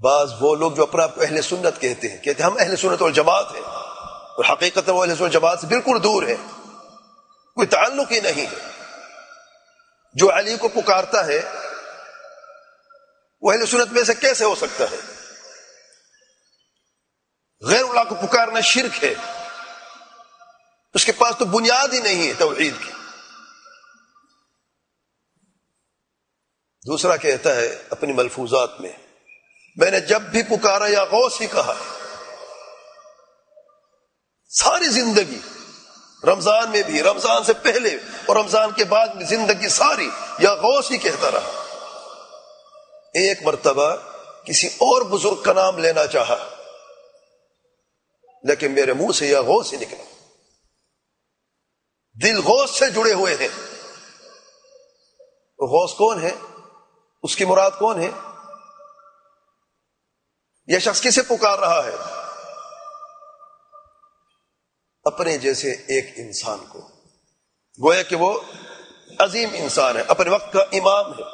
بعض وہ لوگ جو اپنے آپ کو اہل سنت کہتے ہیں ہم اہل سنت والجماعت ہیں، اور حقیقت وہ اہل سنت والجماعت سے بالکل دور ہے، کوئی تعلق ہی نہیں ہے۔ جو علی کو پکارتا ہے وہ اہل سنت میں سے کیسے ہو سکتا ہے؟ غیر اللہ کو پکارنا شرک ہے، اس کے پاس تو بنیاد ہی نہیں ہے توحید کی۔ دوسرا کہتا ہے اپنی ملفوظات میں نے جب بھی پکارا یا غوث ہی کہا، ساری زندگی، رمضان میں بھی، رمضان سے پہلے اور رمضان کے بعد میں زندگی ساری یا غوث ہی کہتا رہا۔ ایک مرتبہ کسی اور بزرگ کا نام لینا چاہا لیکن میرے منہ سے یا غوث ہی نکلا۔ دل غوث سے جڑے ہوئے ہیں۔ وہ غوث کون ہے؟ اس کی مراد کون ہے؟ یہ شخص کسے پکار رہا ہے؟ اپنے جیسے ایک انسان کو، گویا کہ وہ عظیم انسان ہے، اپنے وقت کا امام ہے۔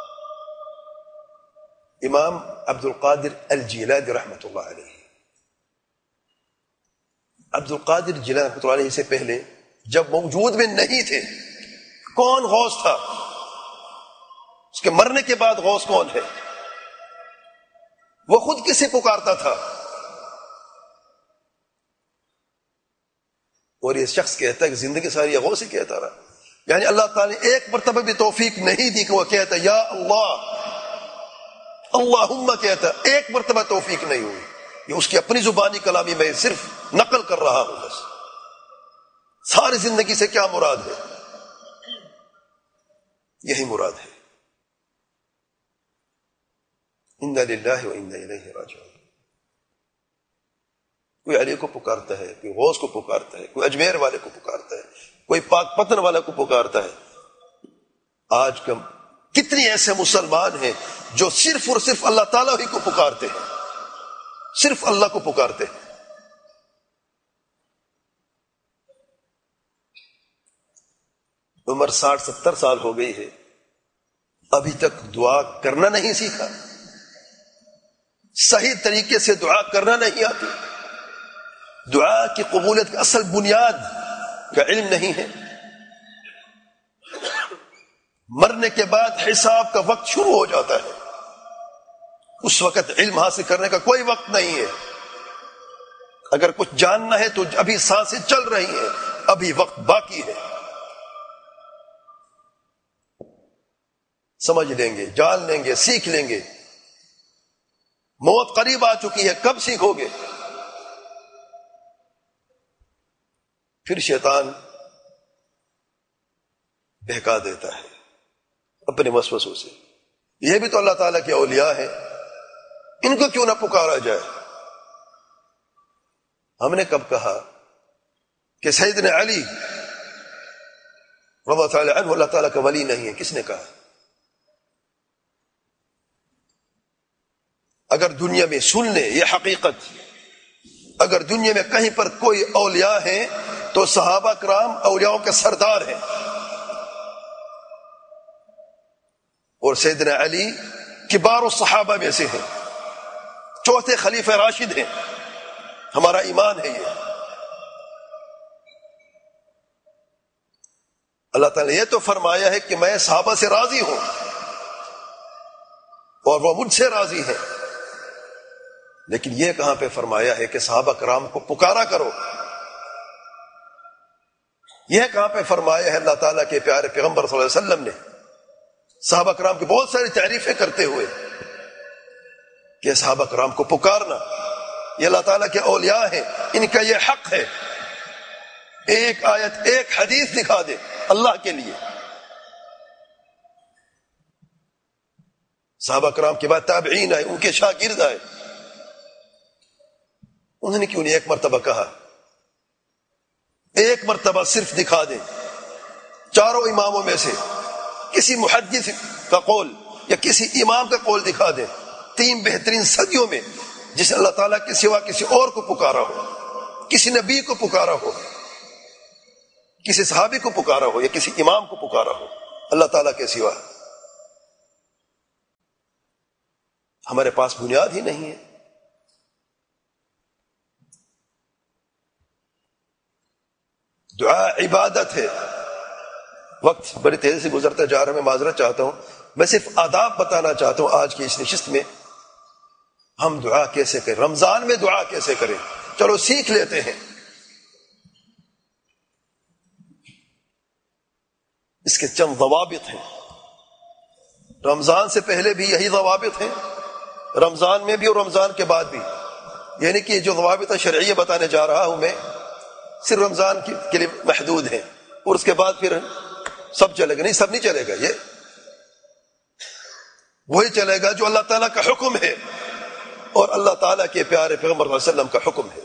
امام عبد القادر الجیلانی رحمۃ اللہ علیہ۔ عبد القادر جیلانی رحمۃ اللہ علیہ سے پہلے جب موجود میں نہیں تھے، کون غوث تھا؟ اس کے مرنے کے بعد غوث کون ہے؟ وہ خود کسے پکارتا تھا؟ اور یہ شخص کہتا ہے کہ زندگی ساری غوث ہی کہتا رہا، یعنی اللہ تعالی نے ایک مرتبہ بھی توفیق نہیں دی کہ وہ کہتا یا اللہ اللہم کہتا، ایک مرتبہ توفیق نہیں ہوئی۔ یہ اس کی اپنی زبانی کلامی میں صرف نقل کر رہا ہوں بس۔ ساری زندگی سے کیا مراد ہے؟ یہی مراد ہے، انا للہ و انا الیہ راجعون۔ کوئی علی کو پکارتا ہے، کوئی غوث کو پکارتا ہے، کوئی اجمیر والے کو پکارتا ہے، کوئی پاک پتن والا کو پکارتا ہے۔ آج کم کتنی ایسے مسلمان ہیں جو صرف اور صرف اللہ تعالیٰ ہی کو پکارتے ہیں، صرف اللہ کو پکارتے ہیں۔ عمر 60-70 سال ہو گئی ہے، ابھی تک دعا کرنا نہیں سیکھا، صحیح طریقے سے دعا کرنا نہیں آتی، دعا کی قبولیت کی اصل بنیاد کا علم نہیں ہے۔ مرنے کے بعد حساب کا وقت شروع ہو جاتا ہے، اس وقت علم حاصل کرنے کا کوئی وقت نہیں ہے۔ اگر کچھ جاننا ہے تو ابھی سانسیں چل رہی ہیں، ابھی وقت باقی ہے، سمجھ لیں گے، جان لیں گے، سیکھ لیں گے۔ موت قریب آ چکی ہے، کب سیکھو گے؟ پھر شیطان بہکا دیتا ہے اپنے وسوسوں سے۔ یہ بھی تو اللہ تعالیٰ کے اولیاء ہیں، ان کو کیوں نہ پکارا جائے؟ ہم نے کب کہا کہ سیدنا علی رضی اللہ تعالیٰ عنہ اللہ تعالیٰ کا ولی نہیں ہے؟ کس نے کہا؟ اگر دنیا میں سن لیں یہ حقیقت، اگر دنیا میں کہیں پر کوئی اولیاء ہیں تو صحابہ کرام اولیاءوں کے سردار ہیں، اور سیدنا علی کبار الصحابہ میں سے ہیں، چوتھے خلیفہ راشد ہیں، ہمارا ایمان ہے یہ۔ اللہ تعالیٰ نے یہ تو فرمایا ہے کہ میں صحابہ سے راضی ہوں اور وہ مجھ سے راضی ہیں، لیکن یہ کہاں پہ فرمایا ہے کہ صحابہ کرام کو پکارا کرو؟ یہ کہاں پہ فرمایا ہے اللہ تعالیٰ کے پیارے پیغمبر صلی اللہ علیہ وسلم نے صحابہ کرام کی بہت ساری تعریفیں کرتے ہوئے کہ صحابہ کرام کو پکارنا یہ اللہ تعالیٰ کے اولیاء ہیں، ان کا یہ حق ہے۔ ایک آیت ایک حدیث دکھا دے اللہ کے لیے۔ صحابہ کرام کے بعد تابعین آئے، ان کے شاگرد آئے، انہوں نے کیوں نہیں ایک مرتبہ کہا؟ ایک مرتبہ صرف دکھا دیں چاروں اماموں میں سے کسی محدث کا قول یا کسی امام کا قول دکھا دیں 3 بہترین صدیوں میں جس نے اللہ تعالیٰ کے سوا کسی اور کو پکارا ہو، کسی نبی کو پکارا ہو، کسی صحابی کو پکارا ہو یا کسی امام کو پکارا ہو اللہ تعالیٰ کے سوا۔ ہمارے پاس بنیاد ہی نہیں ہے. دعا عبادت ہے. وقت بڑی تیزی سے گزرتا جا رہا ہے، میں معذرت چاہتا ہوں. میں صرف آداب بتانا چاہتا ہوں آج کی اس نشست میں. ہم دعا کیسے کریں، رمضان میں دعا کیسے کریں، چلو سیکھ لیتے ہیں. اس کے چند ضوابط ہیں. رمضان سے پہلے بھی یہی ضوابط ہیں، رمضان میں بھی اور رمضان کے بعد بھی. یعنی کہ جو ضوابط شرعیہ بتانے جا رہا ہوں میں صرف رمضان کے لیے محدود ہیں، اور اس کے بعد پھر سب چلے گا. نہیں، سب نہیں چلے گا. یہ وہی چلے گا جو اللہ تعالیٰ کا حکم ہے اور اللہ تعالیٰ کے پیارے پیغمبر صلی اللہ علیہ وسلم کا حکم ہے.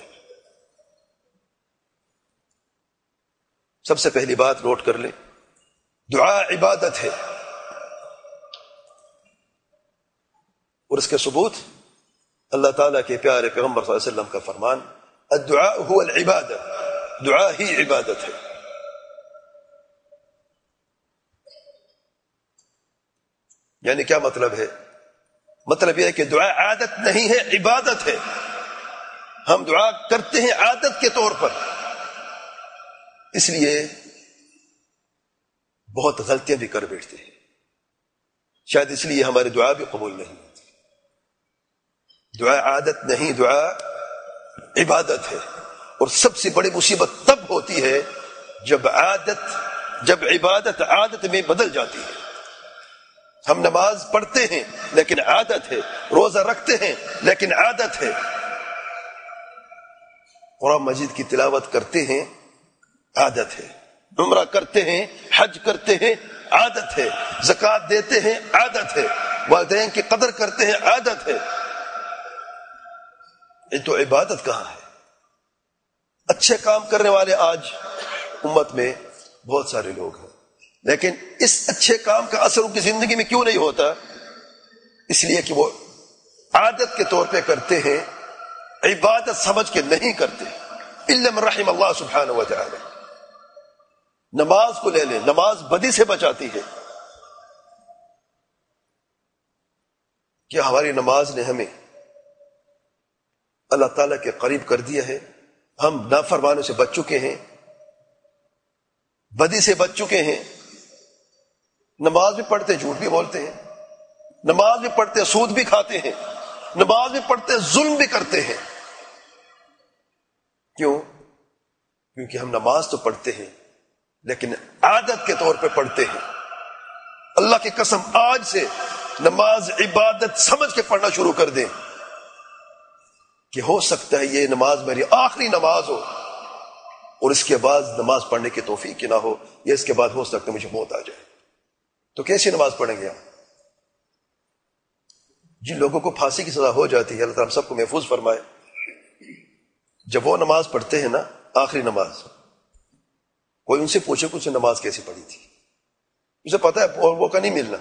سب سے پہلی بات نوٹ کر لیں، دعا عبادت ہے، اور اس کے ثبوت اللہ تعالیٰ کے پیارے پیغمبر صلی اللہ علیہ وسلم کا فرمان، الدعاء هو العبادہ، دعا ہی عبادت ہے. یعنی کیا مطلب ہے؟ مطلب یہ ہے کہ دعا عادت نہیں ہے، عبادت ہے. ہم دعا کرتے ہیں عادت کے طور پر، اس لیے بہت غلطیاں بھی کر بیٹھتے ہیں. شاید اس لیے ہماری دعا بھی قبول نہیں ہوتی. دعا عادت نہیں، دعا عبادت ہے. اور سب سے بڑی مصیبت تب ہوتی ہے جب عبادت عادت میں بدل جاتی ہے. ہم نماز پڑھتے ہیں لیکن عادت ہے، روزہ رکھتے ہیں لیکن عادت ہے، قرآن مجید کی تلاوت کرتے ہیں عادت ہے، عمرہ کرتے ہیں، حج کرتے ہیں عادت ہے، زکوٰۃ دیتے ہیں عادت ہے، والدین کی قدر کرتے ہیں عادت ہے. یہ تو عبادت کہاں ہے؟ اچھے کام کرنے والے آج امت میں بہت سارے لوگ ہیں، لیکن اس اچھے کام کا اثر ان کی زندگی میں کیوں نہیں ہوتا؟ اس لیے کہ وہ عادت کے طور پہ کرتے ہیں، عبادت سمجھ کے نہیں کرتے. الا من رحم اللہ سبحانہ و تعالی. نماز کو لے لیں، نماز بدی سے بچاتی ہے. کیا ہماری نماز نے ہمیں اللہ تعالیٰ کے قریب کر دیا ہے؟ ہم نافرمانوں سے بچ چکے ہیں، بدی سے بچ چکے ہیں. نماز بھی پڑھتے جھوٹ بھی بولتے ہیں، نماز بھی پڑھتے سود بھی کھاتے ہیں، نماز بھی پڑھتے ظلم بھی کرتے ہیں. کیوں؟ کیونکہ ہم نماز تو پڑھتے ہیں لیکن عادت کے طور پہ پڑھتے ہیں. اللہ کی قسم آج سے نماز عبادت سمجھ کے پڑھنا شروع کر دیں کہ ہو سکتا ہے یہ نماز میری آخری نماز ہو اور اس کے بعد نماز پڑھنے کی توفیق نہ ہو، یا اس کے بعد ہو سکتا ہے مجھے موت آ جائے. تو کیسی نماز پڑھیں گے ہم؟ جن لوگوں کو پھانسی کی سزا ہو جاتی ہے، اللہ تعالیٰ ہم سب کو محفوظ فرمائے، جب وہ نماز پڑھتے ہیں نا آخری نماز، کوئی ان سے پوچھے کچھ نماز کیسی پڑھی تھی، اسے پتا ہے اور وہ کا نہیں ملنا.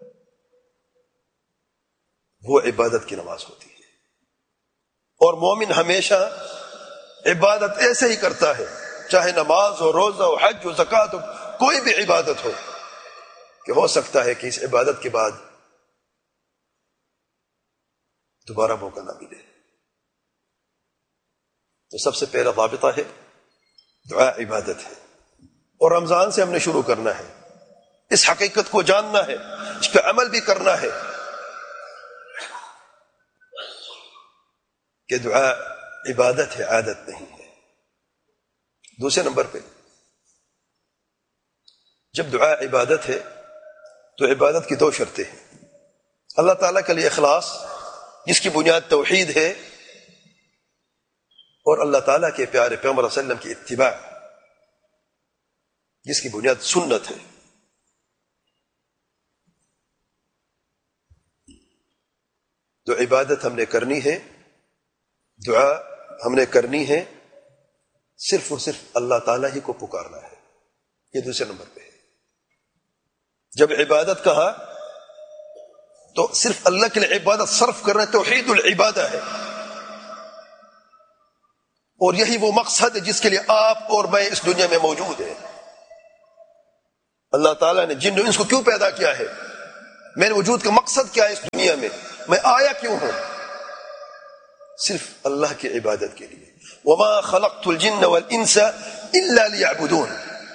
وہ عبادت کی نماز ہوتی ہے. اور مومن ہمیشہ عبادت ایسے ہی کرتا ہے، چاہے نماز ہو، روزہ ہو، حج ہو، زکوٰۃ ہو، کوئی بھی عبادت ہو، کہ ہو سکتا ہے کہ اس عبادت کے بعد دوبارہ موقع نہ ملے. تو سب سے پہلا ضابطہ ہے دعا عبادت ہے، اور رمضان سے ہم نے شروع کرنا ہے. اس حقیقت کو جاننا ہے، اس پہ عمل بھی کرنا ہے کہ دعا عبادت ہے، عادت نہیں ہے. دوسرے نمبر پہ، جب دعا عبادت ہے تو عبادت کی دو شرطیں ہیں. اللہ تعالیٰ کے لیے اخلاص، جس کی بنیاد توحید ہے، اور اللہ تعالیٰ کے پیارے پیغمبر صلی اللہ علیہ وسلم کی اتباع، جس کی بنیاد سنت ہے. تو عبادت ہم نے کرنی ہے، دعا ہم نے کرنی ہے، صرف اور صرف اللہ تعالیٰ ہی کو پکارنا ہے. یہ دوسرے نمبر پہ ہے. جب عبادت کہا تو صرف اللہ کے لیے عبادت صرف کرنا توحید العبادہ ہے، اور یہی وہ مقصد ہے جس کے لیے آپ اور میں اس دنیا میں موجود ہیں. اللہ تعالیٰ نے جن انس کو کیوں پیدا کیا ہے، میرے وجود کا مقصد کیا ہے اس دنیا میں؟ میں آیا کیوں ہوں؟ صرف اللہ کی عبادت کے لیے. وما خلقت الجن والانس الا ليعبدون.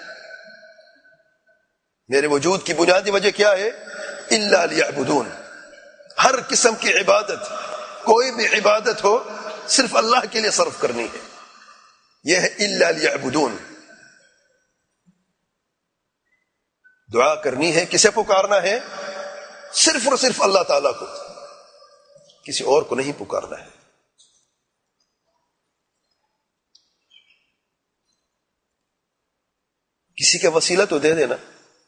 میرے وجود کی بنیادی وجہ کیا ہے؟ الا ليعبدون. ہر قسم کی عبادت، کوئی بھی عبادت ہو صرف اللہ کے لیے صرف کرنی ہے. یہ ہے الا ليعبدون. دعا کرنی ہے، کسے پکارنا ہے؟ صرف اور صرف اللہ تعالیٰ کو، کسی اور کو نہیں پکارنا ہے. کسی کا وسیلہ تو دے دینا،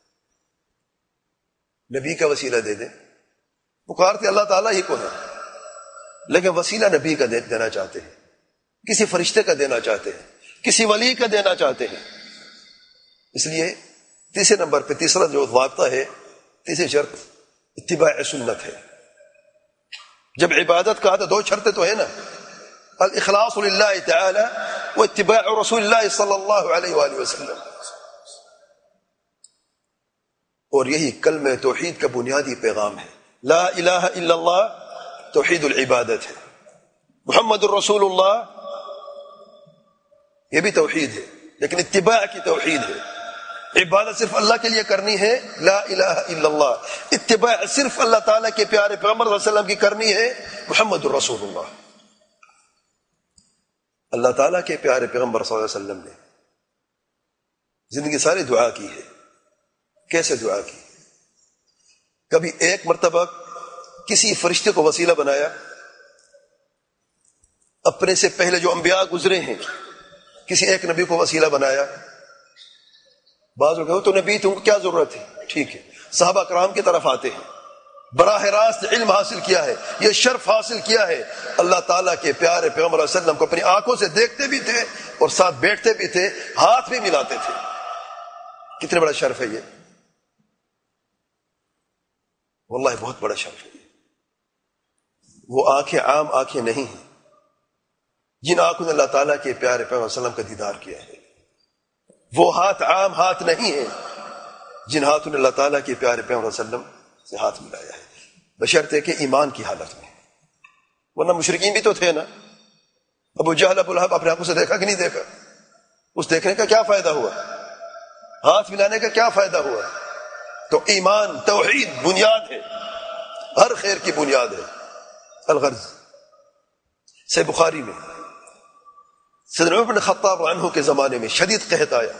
نبی کا وسیلہ دے دے. پکارتے اللہ تعالیٰ ہی کو ہے، لیکن وسیلہ نبی کا دینا چاہتے ہیں، کسی فرشتے کا دینا چاہتے ہیں، کسی ولی کا دینا چاہتے ہیں. اس لیے تیسرے نمبر پہ تیسرا جو ضابطہ ہے، تیسری شرط اتباع سنت ہے. جب عبادت کا تو دو شرطیں تو ہے نا، الاخلاص للہ تعالی واتباع رسول اللہ صلی اللہ علیہ وآلہ وسلم. اور یہی کلمہ توحید کا بنیادی پیغام ہے. لا الہ الا اللہ توحید العبادت ہے، محمد الرسول اللہ یہ بھی توحید ہے، لیکن اتباع کی توحید ہے. عبادت صرف اللہ کے لیے کرنی ہے، لا الہ الا اللہ. اتباع صرف اللہ تعالیٰ کے پیارے پیغمبر صلی اللہ علیہ وسلم کی کرنی ہے، محمد الرسول اللہ. اللہ تعالیٰ کے پیارے پیغمبر صلی اللہ علیہ وسلم نے زندگی ساری دعا کی ہے. کیسے دعا کی؟ کبھی ایک مرتبہ کسی فرشتے کو وسیلہ بنایا، اپنے سے پہلے جو انبیاء گزرے ہیں کسی ایک نبی کو وسیلہ بنایا. بعض لوگ کہو تو نبی تم کو کیا ضرورت ہے؟ ٹھیک ہے، صحابہ کرام کی طرف آتے ہیں، براہ راست علم حاصل کیا ہے، یہ شرف حاصل کیا ہے. اللہ تعالیٰ کے پیارے پیغمبر صلی اللہ علیہ وسلم کو اپنی آنکھوں سے دیکھتے بھی تھے اور ساتھ بیٹھتے بھی تھے، ہاتھ بھی ملاتے تھے. کتنے بڑا شرف ہے یہ، واللہ بہت بڑا شرف ہے. وہ آنکھیں عام آنکھیں نہیں ہیں جن آنکھوں نے اللہ تعالیٰ کے پیارے پیغمبر صلی اللہ علیہ وسلم کا دیدار کیا ہے. وہ ہاتھ عام ہاتھ نہیں ہیں جن ہاتھوں نے اللہ تعالیٰ کے پیارے پیغمبر صلی اللہ علیہ وسلم سے ہاتھ ملایا ہے، بشرطے کہ ایمان کی حالت میں. ورنہ مشرکین بھی تو تھے نا. ابو جہل ابو لہب اپنے آنکھوں سے دیکھا کہ نہیں دیکھا؟ اس دیکھنے کا کیا فائدہ ہوا؟ ہاتھ ملانے کا کیا فائدہ ہوا؟ تو ایمان توحید بنیاد ہے، ہر خیر کی بنیاد ہے. الغرض صحیح بخاری میں سیدنا عمر بن خطاب عنہ کے زمانے میں شدید قحط آیا.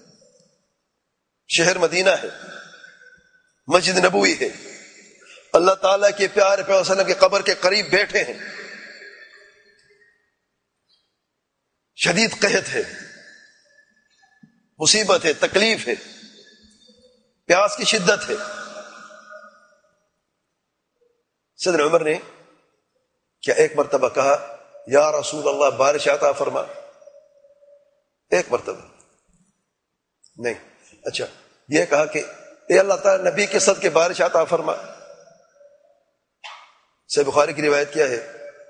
شہر مدینہ ہے، مسجد نبوی ہے، اللہ تعالیٰ کے پیارے پیغمبر صلی اللہ علیہ وسلم کے قبر کے قریب بیٹھے ہیں، شدید قحط ہے، مصیبت ہے، تکلیف ہے، پیاس کی شدت ہے. سیدنا عمر نے کیا ایک مرتبہ کہا یا رسول اللہ بارش عطا فرما؟ ایک مرتبہ نہیں. اچھا یہ کہا کہ اے اللہ تعالی نبی کے صدقے بارش عطا فرما. صحیح بخاری کی روایت کیا ہے؟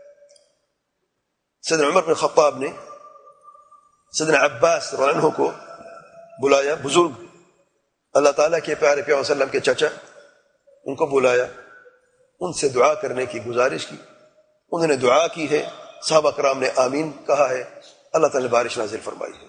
سیدنا عمر بن خطاب نے سیدنا عباس رضی اللہ عنہ کو بلایا، بزرگ اللہ تعالیٰ کے پیارے پیغمبر صلی اللہ علیہ وسلم کے چچا، ان کو بلایا، ان سے دعا کرنے کی گزارش کی. انہوں نے دعا کی ہے، صحابہ کرام نے آمین کہا ہے، اللہ تعالیٰ نے بارش نازل فرمائی ہے.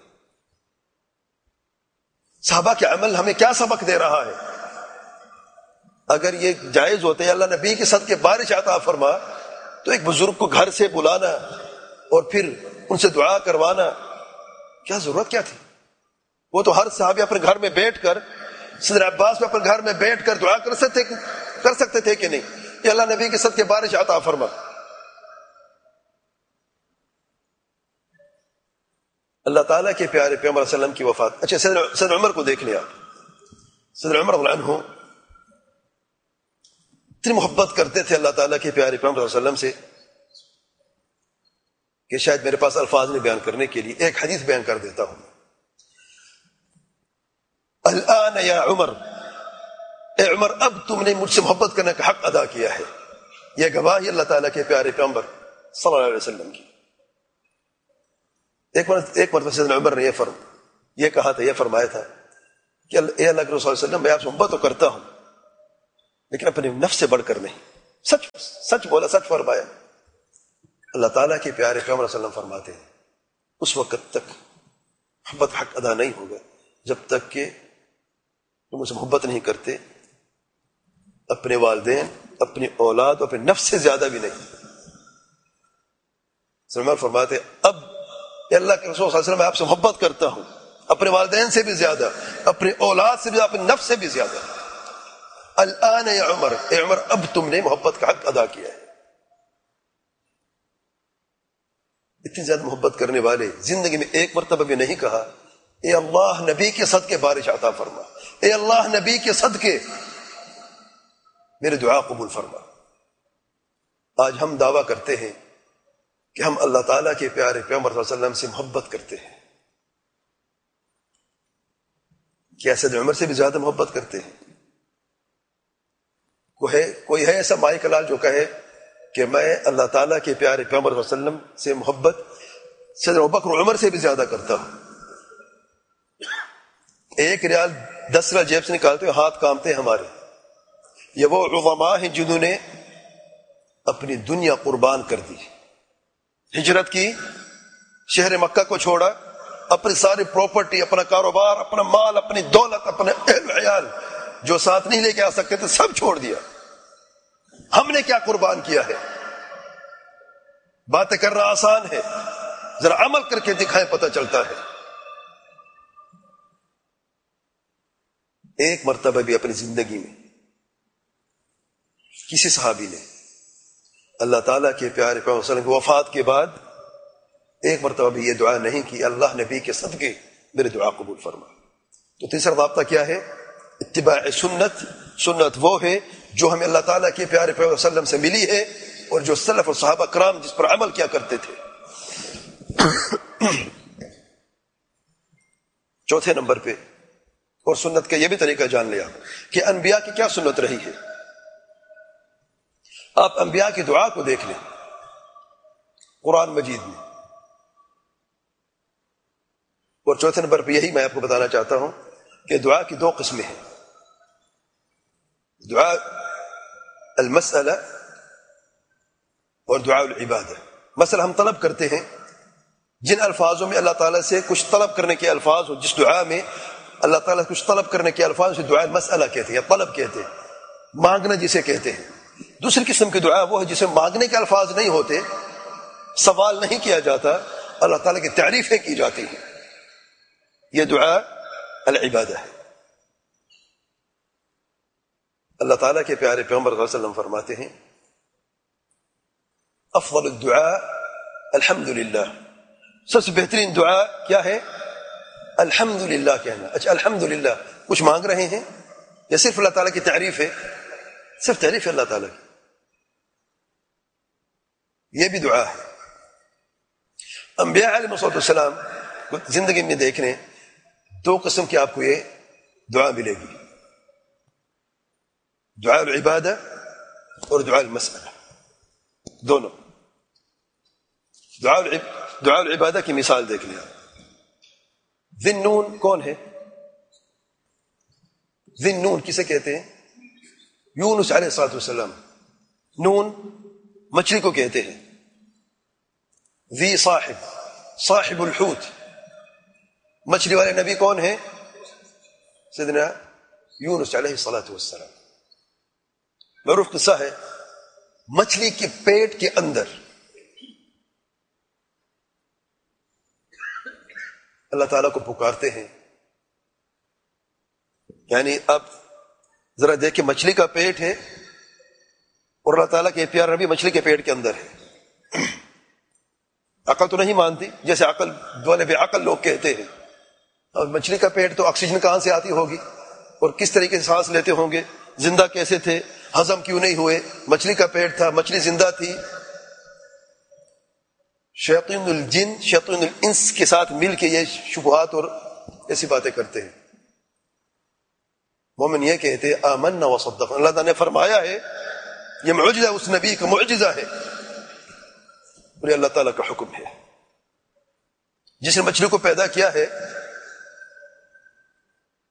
صحابہ کے عمل ہمیں کیا سبق دے رہا ہے؟ اگر یہ جائز ہوتا ہے اللہ نبی کے صدقے بارش عطا فرما، تو ایک بزرگ کو گھر سے بلانا اور پھر ان سے دعا کروانا کیا ضرورت کیا تھی؟ وہ تو ہر صحابی اپنے گھر میں بیٹھ کر، سیدنا عباس میں اپنے گھر میں بیٹھ کر دعا کر سکتے تھے کہ نہیں کہ اللہ نبی کے صدقے بارش عطا فرما. اللہ تعالیٰ کے پیارے پیغمبر صلی اللہ علیہ وسلم کی وفات. اچھا سیدنا عمر کو دیکھ لیا. سیدنا عمر رضی اللہ عنہ اتنی محبت کرتے تھے اللہ تعالیٰ کے پیارے پیغمبر صلی اللہ علیہ وسلم سے کہ شاید میرے پاس الفاظ نہیں بیان کرنے کے لیے ایک حدیث بیان کر دیتا ہوں. الآن یا عمر، اے عمر اب تم نے مجھ سے محبت کرنے کا حق ادا کیا ہے. یہ گواہی اللہ تعالیٰ کے پیارے پیغمبر صلی اللہ علیہ وسلم کی. ایک مرتبہ سیدنا عمر نے یہ کہا تھا، یہ فرمایا تھا کہ اے اللہ کے رسول صلی اللہ علیہ وسلم، میں آپ سے محبت تو کرتا ہوں لیکن اپنے نفس سے بڑھ کر نہیں. سچ سچ بولا، سچ فرمایا. اللہ تعالیٰ کے پیارے پیغمبر صلی اللہ علیہ وسلم فرماتے ہیں اس وقت تک محبت حق ادا نہیں ہوگا جب تک کہ تم اسے محبت نہیں کرتے اپنے والدین، اپنی اولاد، اپنے نفس سے زیادہ بھی نہیں. سلمان فرماتے اب اللہ کے رسول صلی اللہ علیہ وسلم میں آپ سے محبت کرتا ہوں، اپنے والدین سے بھی زیادہ، اپنے اولاد سے بھی، اپنے نفس سے بھی زیادہ. الآن یا عمر، اے عمر اب تم نے محبت کا حق ادا کیا ہے. اتنی زیادہ محبت کرنے والے زندگی میں ایک مرتبہ بھی نہیں کہا اے اللہ نبی کے صدقے بارش عطا فرما، اے اللہ نبی کے صدقے میرے دعا قبول فرما. آج ہم دعویٰ کرتے ہیں کہ ہم اللہ تعالیٰ کے پیارے پیغمبر صلی اللہ علیہ وسلم سے محبت کرتے ہیں. کیا سید عمر سے بھی زیادہ محبت کرتے ہیں؟ کوئی ہے ایسا مائی کلال جو کہے کہ میں اللہ تعالیٰ کے پیارے پیغمبر صلی اللہ علیہ وسلم سے محبت سید ابوبکر و عمر سے بھی زیادہ کرتا ہوں؟ 1 ریال 10 ریال جیب سے نکالتے ہوئے ہاتھ کامتے ہیں ہمارے. یہ وہ عظماء ہیں جنہوں نے اپنی دنیا قربان کر دی، ہجرت کی، شہر مکہ کو چھوڑا، اپنی ساری پراپرٹی، اپنا کاروبار، اپنا مال، اپنی دولت، اپنے اہل عیال جو ساتھ نہیں لے کے آ سکتے تھے سب چھوڑ دیا. ہم نے کیا قربان کیا ہے؟ باتیں کرنا آسان ہے، ذرا عمل کر کے دکھائیں پتہ چلتا ہے. ایک مرتبہ بھی اپنی زندگی میں کسی صحابی نے اللہ تعالیٰ کے پیارے پیغمبر صلی اللہ علیہ وسلم کی وفات کے بعد ایک مرتبہ بھی یہ دعا نہیں کی اللہ نبی کے صدقے میرے دعا قبول فرما. تو تیسرا ضابطہ کیا ہے؟ اتباع سنت. سنت وہ ہے جو ہمیں اللہ تعالیٰ کے پیارے پیغمبر صلی اللہ علیہ وسلم سے ملی ہے اور جو سلف اور صحابہ کرام جس پر عمل کیا کرتے تھے. چوتھے نمبر پہ اور سنت کا یہ بھی طریقہ جان لیا کہ انبیاء کی کیا سنت رہی ہے. آپ انبیاء کی دعا کو دیکھ لیں قرآن مجید میں. اور چوتھے نمبر پہ یہی میں آپ کو بتانا چاہتا ہوں کہ دعا کی 2 قسمیں ہیں. دعا المسئلہ اور دعا العبادہ. مثلا ہم طلب کرتے ہیں جن الفاظوں میں اللہ تعالیٰ سے کچھ طلب کرنے کے الفاظ ہو، جس دعا میں اللہ تعالیٰ سے کچھ طلب کرنے کے الفاظ دعا المسئلہ کہتے ہیں یا طلب کہتے ہیں، مانگنا جسے کہتے ہیں. دوسری قسم کی دعا وہ ہے جسے مانگنے کے الفاظ نہیں ہوتے، سوال نہیں کیا جاتا، اللہ تعالیٰ کی تعریفیں کی جاتی ہیں. یہ دعا العبادہ ہے. اللہ تعالیٰ کے پیارے پیغمبر صلی اللہ علیہ وسلم فرماتے ہیں افضل الدعاء الحمدللہ. سب سے بہترین دعا کیا ہے؟ الحمدللہ کہنا. اچھا الحمدللہ کچھ مانگ رہے ہیں یا صرف اللہ تعالیٰ کی تعریف ہے؟ صرف تعریف ہے اللہ تعالیٰ کی. یہ بھی دعا ہے. انبیاء علیہ السلام زندگی میں دیکھنے 2 قسم کی آپ کو یہ دعا ملے گی، دعا العبادہ اور دعا المسئلہ. دونوں. دعا العبادہ کی مثال دیکھ لیں. ذی النون کون ہے؟ ذی النون کسے کہتے ہیں؟ یونس علیہ الصلوۃ والسلام. نون مچھلی کو کہتے ہیں. ذی صاحب الحوت، مچھلی والے نبی کون ہیں؟ سیدنا یونس علیہ الصلوۃ والسلام. معروف قصہ ہے، مچھلی کے پیٹ کے اندر اللہ تعالیٰ کو پکارتے ہیں. یعنی اب ذرا دیکھ، مچھلی کا پیٹ ہے اور اللہ تعالیٰ کے پیارے نبی مچھلی کے پیٹ کے اندر ہے. عقل تو نہیں مانتی، جیسے عقل والے بے عقل لوگ کہتے ہیں. اور مچھلی کا پیٹ تو آکسیجن کہاں سے آتی ہوگی اور کس طریقے سے سانس لیتے ہوں گے؟ زندہ کیسے تھے؟ ہضم کیوں نہیں ہوئے؟ مچھلی کا پیٹ تھا، مچھلی زندہ تھی. شیاطین الجن شیاطین الانس کے ساتھ مل کے یہ شبہات اور ایسی باتیں کرتے ہیں. مومن یہ کہتے ہیں آمنا وصدقنا. اللہ تعالیٰ نے فرمایا ہے، یہ معجزہ اس نبی کا معجزہ ہے اور یہ اللہ تعالیٰ کا حکم ہے. جس نے مچھلی کو پیدا کیا ہے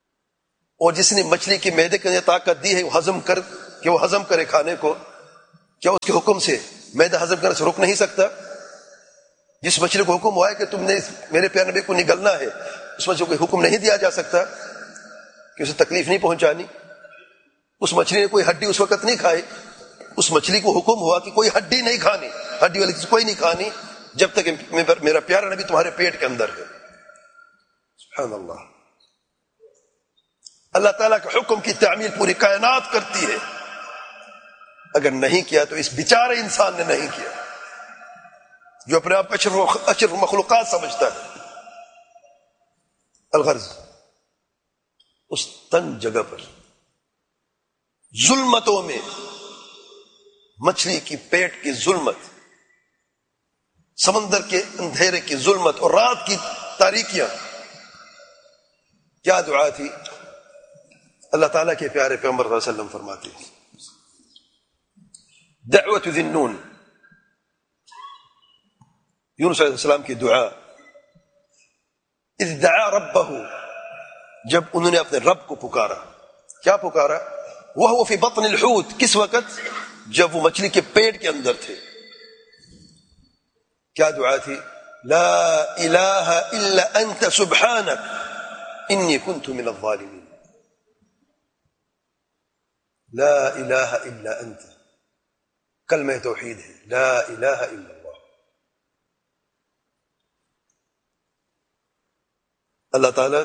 اور جس نے مچھلی کے معدے کے اندر طاقت دی ہے وہ ہضم کرے کھانے کو، کیا اس کے حکم سے معدہ ہضم کرنے سے رک نہیں سکتا؟ جس مچھلی کو حکم ہوا ہے کہ تم نے میرے پیارے نبی کو نگلنا ہے، اس مچھلی کو حکم نہیں دیا جا سکتا کہ اسے تکلیف نہیں پہنچانی؟ اس مچھلی نے کوئی ہڈی اس وقت نہیں کھائی، اس مچھلی کو حکم ہوا کہ کوئی ہڈی نہیں کھانی، ہڈی والی چیز کوئی نہیں کھانی جب تک میرا پیارا نبی تمہارے پیٹ کے اندر ہے۔ سبحان اللہ، اللہ تعالیٰ کے حکم کی تعمیل پوری کائنات کرتی ہے، اگر نہیں کیا تو اس بیچارے انسان نے نہیں کیا جو اپنے آپ کو اشرف مخلوقات سمجھتا ہے۔ الغرض، اس تنگ جگہ پر ظلمتوں میں مچھلی کی پیٹ کی ظلمت، سمندر کے اندھیرے کی ظلمت اور رات کی تاریکیاں، کیا دعا تھی؟ اللہ تعالیٰ کے پیارے پیغمبر صلی اللہ علیہ وسلم فرماتے ہیں دعوت ذی النون، یونس علیہ السلام کی دعا، اذ دعا ربہ، جب انہوں نے اپنے رب کو پکارا۔ کیا پکارا؟ وہو فی بطن الحوت، کس وقت؟ جب وہ مچھلی کے پیٹ کے اندر تھے۔ کیا دعا تھی؟ لا الہ الا انت سبحانک انی کنت من الظالمین۔ لا الہ الا انت، کلمہ توحید ہے، لا الہ الا اللہ۔ اللہ تعالی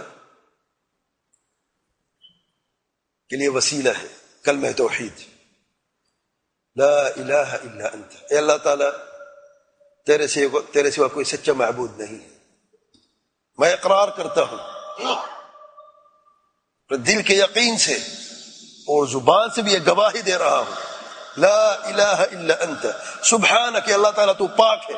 کے لیے وسیلہ ہے کلمہ توحید، لا الہ الا انت۔ اے اللہ تعالی، تیرے سوا کوئی سچا معبود نہیں ہے، میں اقرار کرتا ہوں دل کے یقین سے اور زبان سے بھی یہ گواہی دے رہا ہوں، لا الہ الا انت سبحانک، کہ اللہ تعالیٰ تو پاک ہے،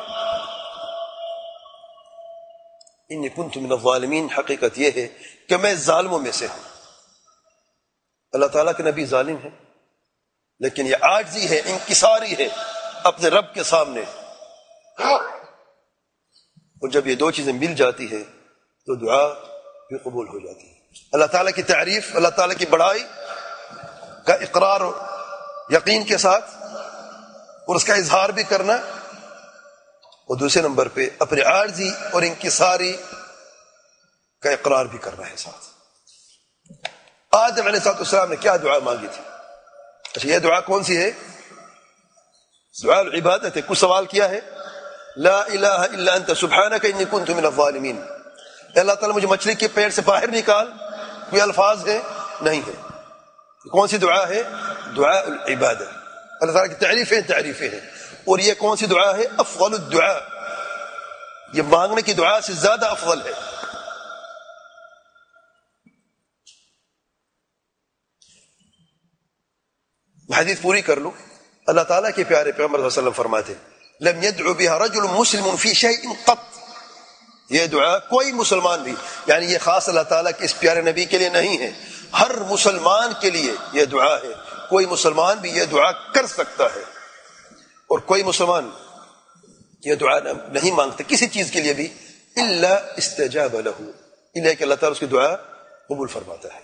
انی کنت من الظالمین، حقیقت یہ ہے کہ میں ظالموں میں سے ہوں۔ اللہ تعالیٰ کے نبی ظالم ہے، لیکن یہ عاجزی ہے، انکساری ہے اپنے رب کے سامنے، اور جب یہ دو چیزیں مل جاتی ہے تو دعا بھی قبول ہو جاتی ہے۔ اللہ تعالیٰ کی تعریف، اللہ تعالیٰ کی بڑائی کا اقرار و یقین کے ساتھ اور اس کا اظہار بھی کرنا، اور دوسرے نمبر پہ اپنی عاجزی اور انکساری کا اقرار بھی کرنا ہے ساتھ۔ آدم علیہ السلام نے کیا دعا مانگی تھی؟ اچھا، یہ دعا کون سی ہے؟ دعا العبادت ہے۔ کچھ سوال کیا ہے؟ لا الہ الا انت سبحانک انی کنت من الظالمین، اے اللہ تعالیٰ مجھے مچھلی کے پیٹ سے باہر نکال، کوئی الفاظ ہے؟ نہیں ہے۔ کون سی دعا ہے؟ دعا العبادہ، اللہ تعالیٰ کی تعریفیں ہیں، اور یہ کون سی دعا ہے؟ افضل الدعاء، یہ مانگنے کی دعا سے زیادہ افضل ہے۔ حدیث پوری کر لو، اللہ تعالیٰ کے پیارے پیغمبر صلی اللہ علیہ وسلم فرماتے لم يدعو بها رجل مسلم في شيء قط، یہ دعا کوئی مسلمان بھی، یعنی یہ خاص اللہ تعالیٰ کے اس پیارے نبی کے لیے نہیں ہے، ہر مسلمان کے لیے یہ دعا ہے، کوئی مسلمان بھی یہ دعا کر سکتا ہے، اور کوئی مسلمان یہ دعا نہیں مانگتا کسی چیز کے لیے بھی، الا استجاب له، الا کہ اللہ تعالیٰ اس کی دعا قبول فرماتا ہے۔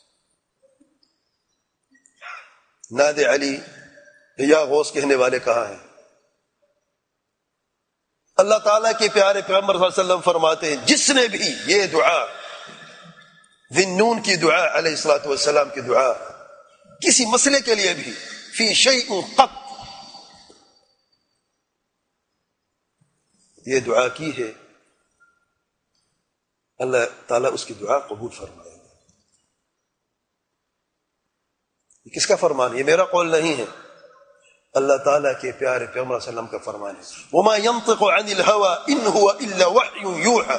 ناد علی یا غوث کہنے والے کہاں ہیں؟ اللہ تعالیٰ کے پیارے پیغمبر صلی اللہ علیہ وسلم فرماتے ہیں جس نے بھی یہ دعا، ذنون کی دعا، علیہ الصلوۃ والسلام کی دعا، کسی مسئلے کے لیے بھی، فی شیء قط، یہ دعا کی ہے، اللہ تعالیٰ اس کی دعا قبول فرمائے گا۔ یہ کس کا فرمان ہے؟ یہ میرا قول نہیں ہے، اللہ تعالیٰ کے پیارے پیغمبر صلی اللہ علیہ وسلم کا فرمان ہے، وما ينطق عن الهوى ان هو الا وحی یوحى۔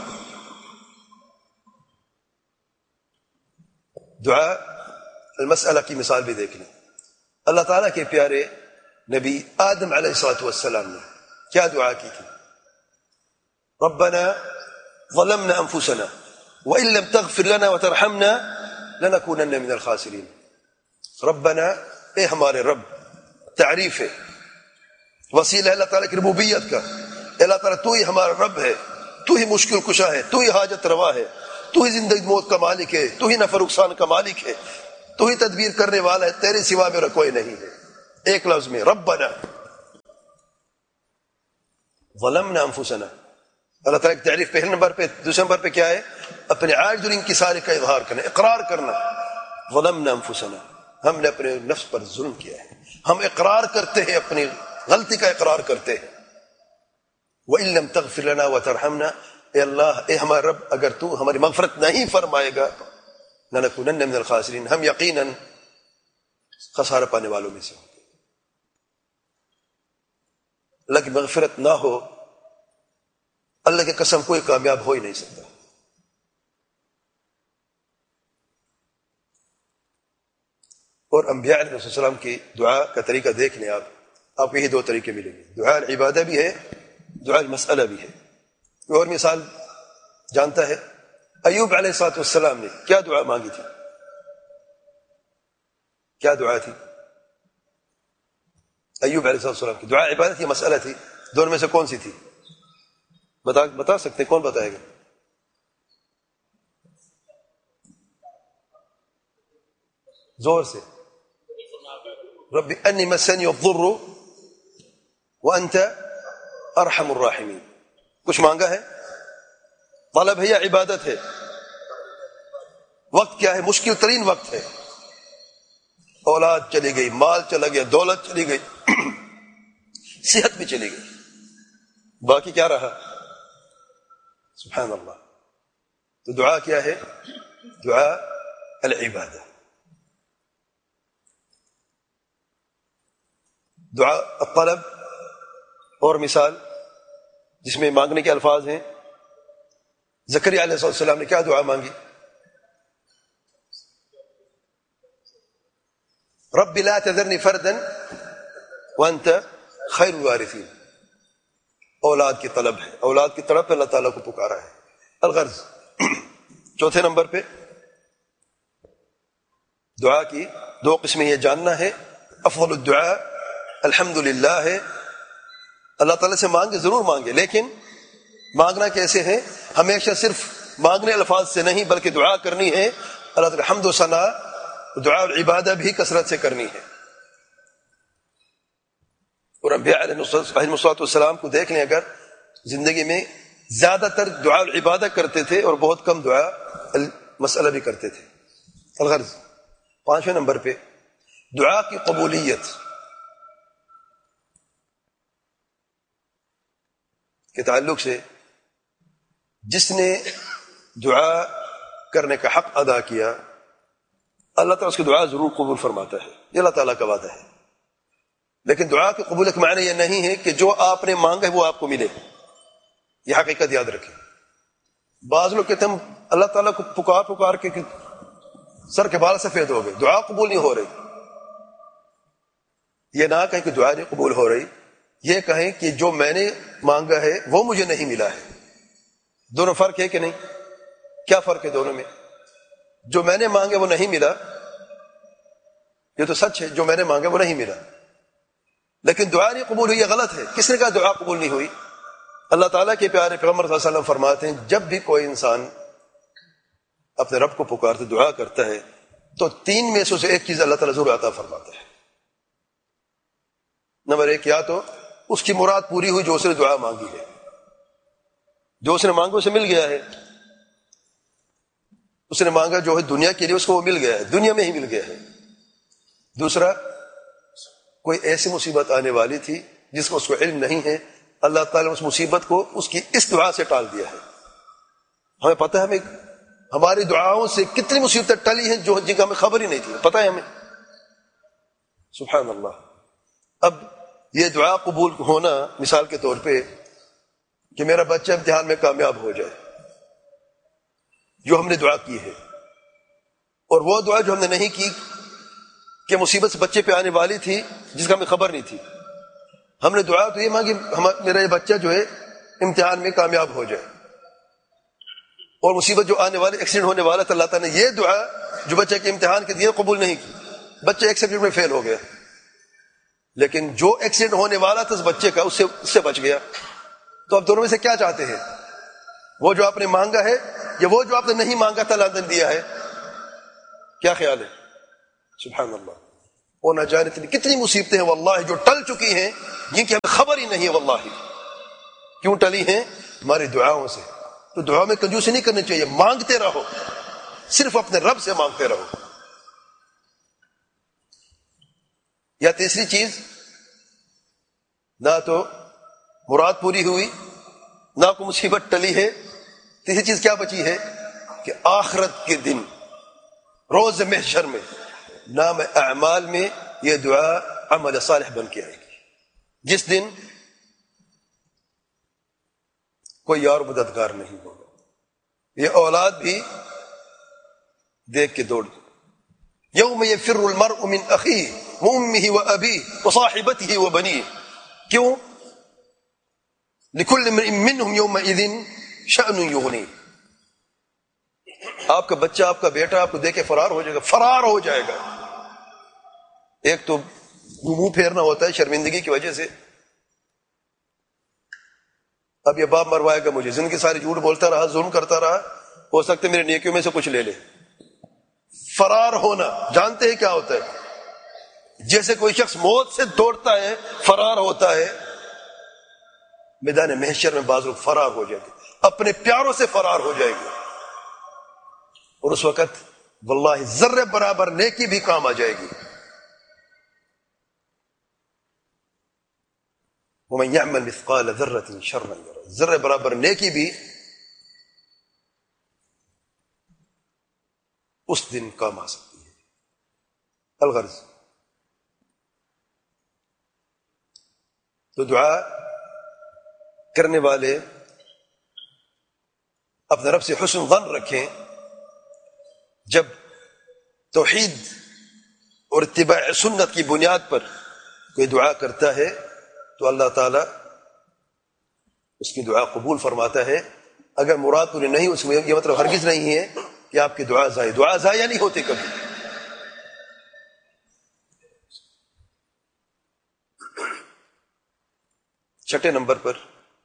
دعا المسئلہ کی مثال بھی دیکھ لیں، اللہ تعالیٰ کے پیارے نبی آدم علیہ الصلوۃ والسلام نے کیا دعا کی تھی؟ ربنا ظلمنا انفسنا وان لم تغفر لنا وترحمنا لنكونن من الخاسرین۔ ربنا، اے ہمارے رب، تعریف ہے، وسیلہ ہے اللہ تعالیٰ کی ربوبیت کا، اللہ تعالیٰ تو ہی ہمارا رب ہے، تو ہی مشکل کشا ہے، تو ہی حاجت روا ہے، تو ہی زندگی موت کا مالک ہے، تو ہی نفع نقصان کا مالک ہے، تو ہی تدبیر کرنے والا ہے، تیرے سوا میرا کوئی نہیں ہے۔ ایک لفظ میں ربنا، ظلمنا انفسنا. اللہ تعالیٰ کی تعریف پہلے نمبر پہ. دوسرے نمبر پہ کیا ہے؟ اپنے عاجز الانکسار کا اظہار کرنا، اقرار کرنا. ظلمنا انفسنا، ہم نے اپنے نفس پر ظلم کیا ہے. ہم اقرار کرتے ہیں، اپنی غلطی کا اقرار کرتے ہیں. وَإِن لَمْ تَغْفِرْ لَنَا وَتَرْحَمْنَا، اے اللہ، اے ہمارا رب، اگر تو ہماری مغفرت نہیں فرمائے گا لَنَكُونَنَّ مِنَ الْخَاسِرِينَ، ہم یقیناً خسارہ پانے والوں میں سے ہوں گے. اللہ کی مغفرت نہ ہو، اللہ کی قسم کوئی کامیاب ہو ہی نہیں سکتا. اور انبیاء علیہ السلام کی دعا کا طریقہ دیکھ لیں آپ کو یہی دو طریقے ملیں گے. دعا العبادہ بھی ہے، دعا المسئلہ بھی ہے. کوئی اور مثال جانتا ہے؟ ایوب علیہ السلام نے کیا دعا مانگی تھی؟ کیا دعا تھی ایوب علیہ السلام کی؟ دعا عبادت یا مسئلہ تھی؟ دونوں میں سے کون سی تھی؟ بتا سکتے ہیں؟ کون بتائے گا؟ زور سے. رب انی مسنی الضر وانت ارحم الراحمین. کچھ مانگا ہے؟ طلب ہے یا عبادت ہے؟ وقت کیا ہے؟ مشکل ترین وقت ہے. اولاد چلی گئی، مال چلا گیا، دولت چلی گئی، صحت بھی چلی گئی، باقی کیا رہا؟ سبحان اللہ. تو دعا کیا ہے؟ دعا العبادہ. دعا الطلب. اور مثال جس میں مانگنے کے الفاظ ہیں، زکریا علیہ السلام نے کیا دعا مانگی؟ رب لا تذرنی فردا وانت خیر الوارثین. اولاد کی طلب ہے، اولاد کی طلب پہ اللہ تعالیٰ کو پکارا ہے. الغرض. چوتھے نمبر پہ دعا کی دو قسمیں یہ جاننا ہے. افضل الدعاء الحمدللہ ہے. اللہ تعالیٰ سے مانگے، ضرور مانگے، لیکن مانگنا کیسے ہے؟ ہمیشہ صرف مانگنے الفاظ سے نہیں، بلکہ دعا کرنی ہے. اللہ تعالیٰ حمد و ثنا، دعا العبادہ بھی کثرت سے کرنی ہے. اور انبیاء علیہ السلام کو دیکھ لیں، اگر زندگی میں زیادہ تر دعا العبادہ کرتے تھے اور بہت کم دعا مسئلہ بھی کرتے تھے. الغرض. پانچویں نمبر پہ دعا کی قبولیت کے تعلق سے، جس نے دعا کرنے کا حق ادا کیا، اللہ تعالیٰ اس کی دعا ضرور قبول فرماتا ہے. یہ اللہ تعالیٰ کا وعدہ ہے. لیکن دعا کی قبولیت کا معنی یہ نہیں ہے کہ جو آپ نے مانگا ہے وہ آپ کو ملے. یہ حقیقت یاد رکھیں. بعض لوگ کہتے ہیں اللہ تعالیٰ کو پکار کے سر کے بال سفید ہو گئے، دعا قبول نہیں ہو رہی. یہ نہ کہیں کہ دعا نہیں قبول ہو رہی، یہ کہیں کہ جو میں نے مانگا ہے وہ مجھے نہیں ملا ہے. دونوں فرق ہے کہ نہیں؟ کیا فرق ہے دونوں میں؟ جو میں نے مانگا وہ نہیں ملا، یہ تو سچ ہے، جو میں نے مانگا وہ نہیں ملا. لیکن دعا نہیں قبول ہوئی، یہ غلط ہے. کس نے کہا دعا قبول نہیں ہوئی؟ اللہ تعالیٰ کے پیارے پیغمبر صلی اللہ علیہ وسلم فرماتے ہیں جب بھی کوئی انسان اپنے رب کو پکارتے دعا کرتا ہے تو تین میں سے ایک چیز اللہ تعالیٰ ضرور عطا فرماتا ہے. نمبر ایک، یا تو اس کی مراد پوری ہوئی جو اس نے دعا مانگی ہے، جو اس نے مانگا اسے مل گیا ہے. اس نے مانگا جو ہے دنیا کے لیے، اس کو وہ مل گیا ہے، دنیا میں ہی مل گیا ہے. دوسرا، کوئی ایسی مصیبت آنے والی تھی جس کو اس کو علم نہیں ہے، اللہ تعالیٰ نے اس مصیبت کو اس کی اس دعا سے ٹال دیا ہے. ہمیں پتہ ہے ہمیں ہماری دعاؤں سے کتنی مصیبتیں ٹلی ہیں جو جن کا ہمیں خبر ہی نہیں تھی، پتہ ہے ہمیں. سبحان اللہ. اب یہ دعا قبول ہونا، مثال کے طور پہ کہ میرا بچہ امتحان میں کامیاب ہو جائے، جو ہم نے دعا کی ہے، اور وہ دعا جو ہم نے نہیں کی کہ مصیبت سے بچے پہ آنے والی تھی جس کا ہمیں خبر نہیں تھی. ہم نے دعا تو یہ مانگی میرا یہ بچہ جو ہے امتحان میں کامیاب ہو جائے، اور مصیبت جو آنے والی، ایکسیڈنٹ ہونے والا تھا، اللہ تعالیٰ نے یہ دعا جو بچے کے امتحان کے دیے قبول نہیں کی. بچہ ایک سبجیکٹ میں فیل ہو گیا، لیکن جو ایکسیڈنٹ ہونے والا تھا اس بچے کا، اس سے بچ گیا. تو اب دونوں میں سے کیا چاہتے ہیں؟ وہ جو آپ نے مانگا ہے یا وہ جو آپ نے نہیں مانگا تھا اللہ نے دیا ہے؟ کیا خیال ہے؟ سبحان اللہ. وہ نہ جانے کتنی مصیبتیں ہیں واللہ جو ٹل چکی ہیں جن کی ہمیں خبر ہی نہیں ہے. واللہ کیوں ٹلی ہیں؟ ہماری دعاؤں سے. تو دعا میں کنجوسی نہیں کرنی چاہیے، مانگتے رہو، صرف اپنے رب سے مانگتے رہو. یا تیسری چیز، نہ تو مراد پوری ہوئی نہ کوئی مصیبت ٹلی ہے، تیسری چیز کیا بچی ہے کہ آخرت کے دن روز محشر میں نام اعمال میں یہ دعا عمل صالح بن کے آئے گی، جس دن کوئی اور مددگار نہیں ہوگا. یہ اولاد بھی دیکھ کے دوڑ گئی. یوم یفر المرء من اخیہ وامہ وابیہ وصاحبتہ وبنیہ. کیوں؟ لکل امرئ منہم یومئذ شأن یغنیہ. آپ کا بچہ، آپ کا بیٹا آپ کو دیکھ کے فرار ہو جائے گا، فرار ہو جائے گا. ایک تو منہ پھیرنا ہوتا ہے شرمندگی کی وجہ سے. اب یہ باپ مروائے گا مجھے، زندگی ساری جھوٹ بولتا رہا، ظلم کرتا رہا، ہو سکتا ہے میرے نیکیوں میں سے کچھ لے لے. فرار ہونا جانتے ہیں کیا ہوتا ہے؟ جیسے کوئی شخص موت سے دوڑتا ہے، فرار ہوتا ہے. میدان محشر میں بعض لوگ فرار ہو جائیں گے، اپنے پیاروں سے فرار ہو جائے گے، اور اس وقت واللہ ذرے برابر نیکی بھی کام آ جائے گی. ومن يعمل مثقال ذرة شرا يره. ذرے برابر نیکی بھی اس دن کام آ سکتی ہے. الغرض تو دعا کرنے والے اپنے رب سے حسن ظن رکھیں. جب توحید اور اتباع سنت کی بنیاد پر کوئی دعا کرتا ہے تو اللہ تعالی اس کی دعا قبول فرماتا ہے. اگر مراد پوری نہیں، اس میں یہ مطلب ہرگز نہیں ہے کہ آپ کی دعا ضائع نہیں ہوتی کبھی. چھٹے نمبر پر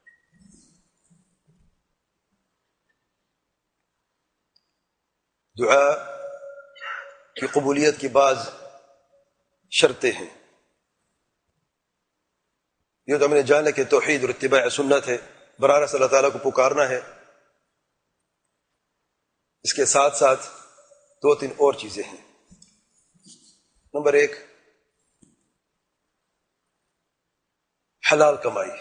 دعا کی قبولیت کی بعض شرطیں ہیں. یہ تو ہم نے جانا کہ توحید اور اتباع سنت ہے، براہ راست اللہ تعالیٰ کو پکارنا ہے. اس کے ساتھ ساتھ دو تین اور چیزیں ہیں. نمبر ایک، حلال کمائی،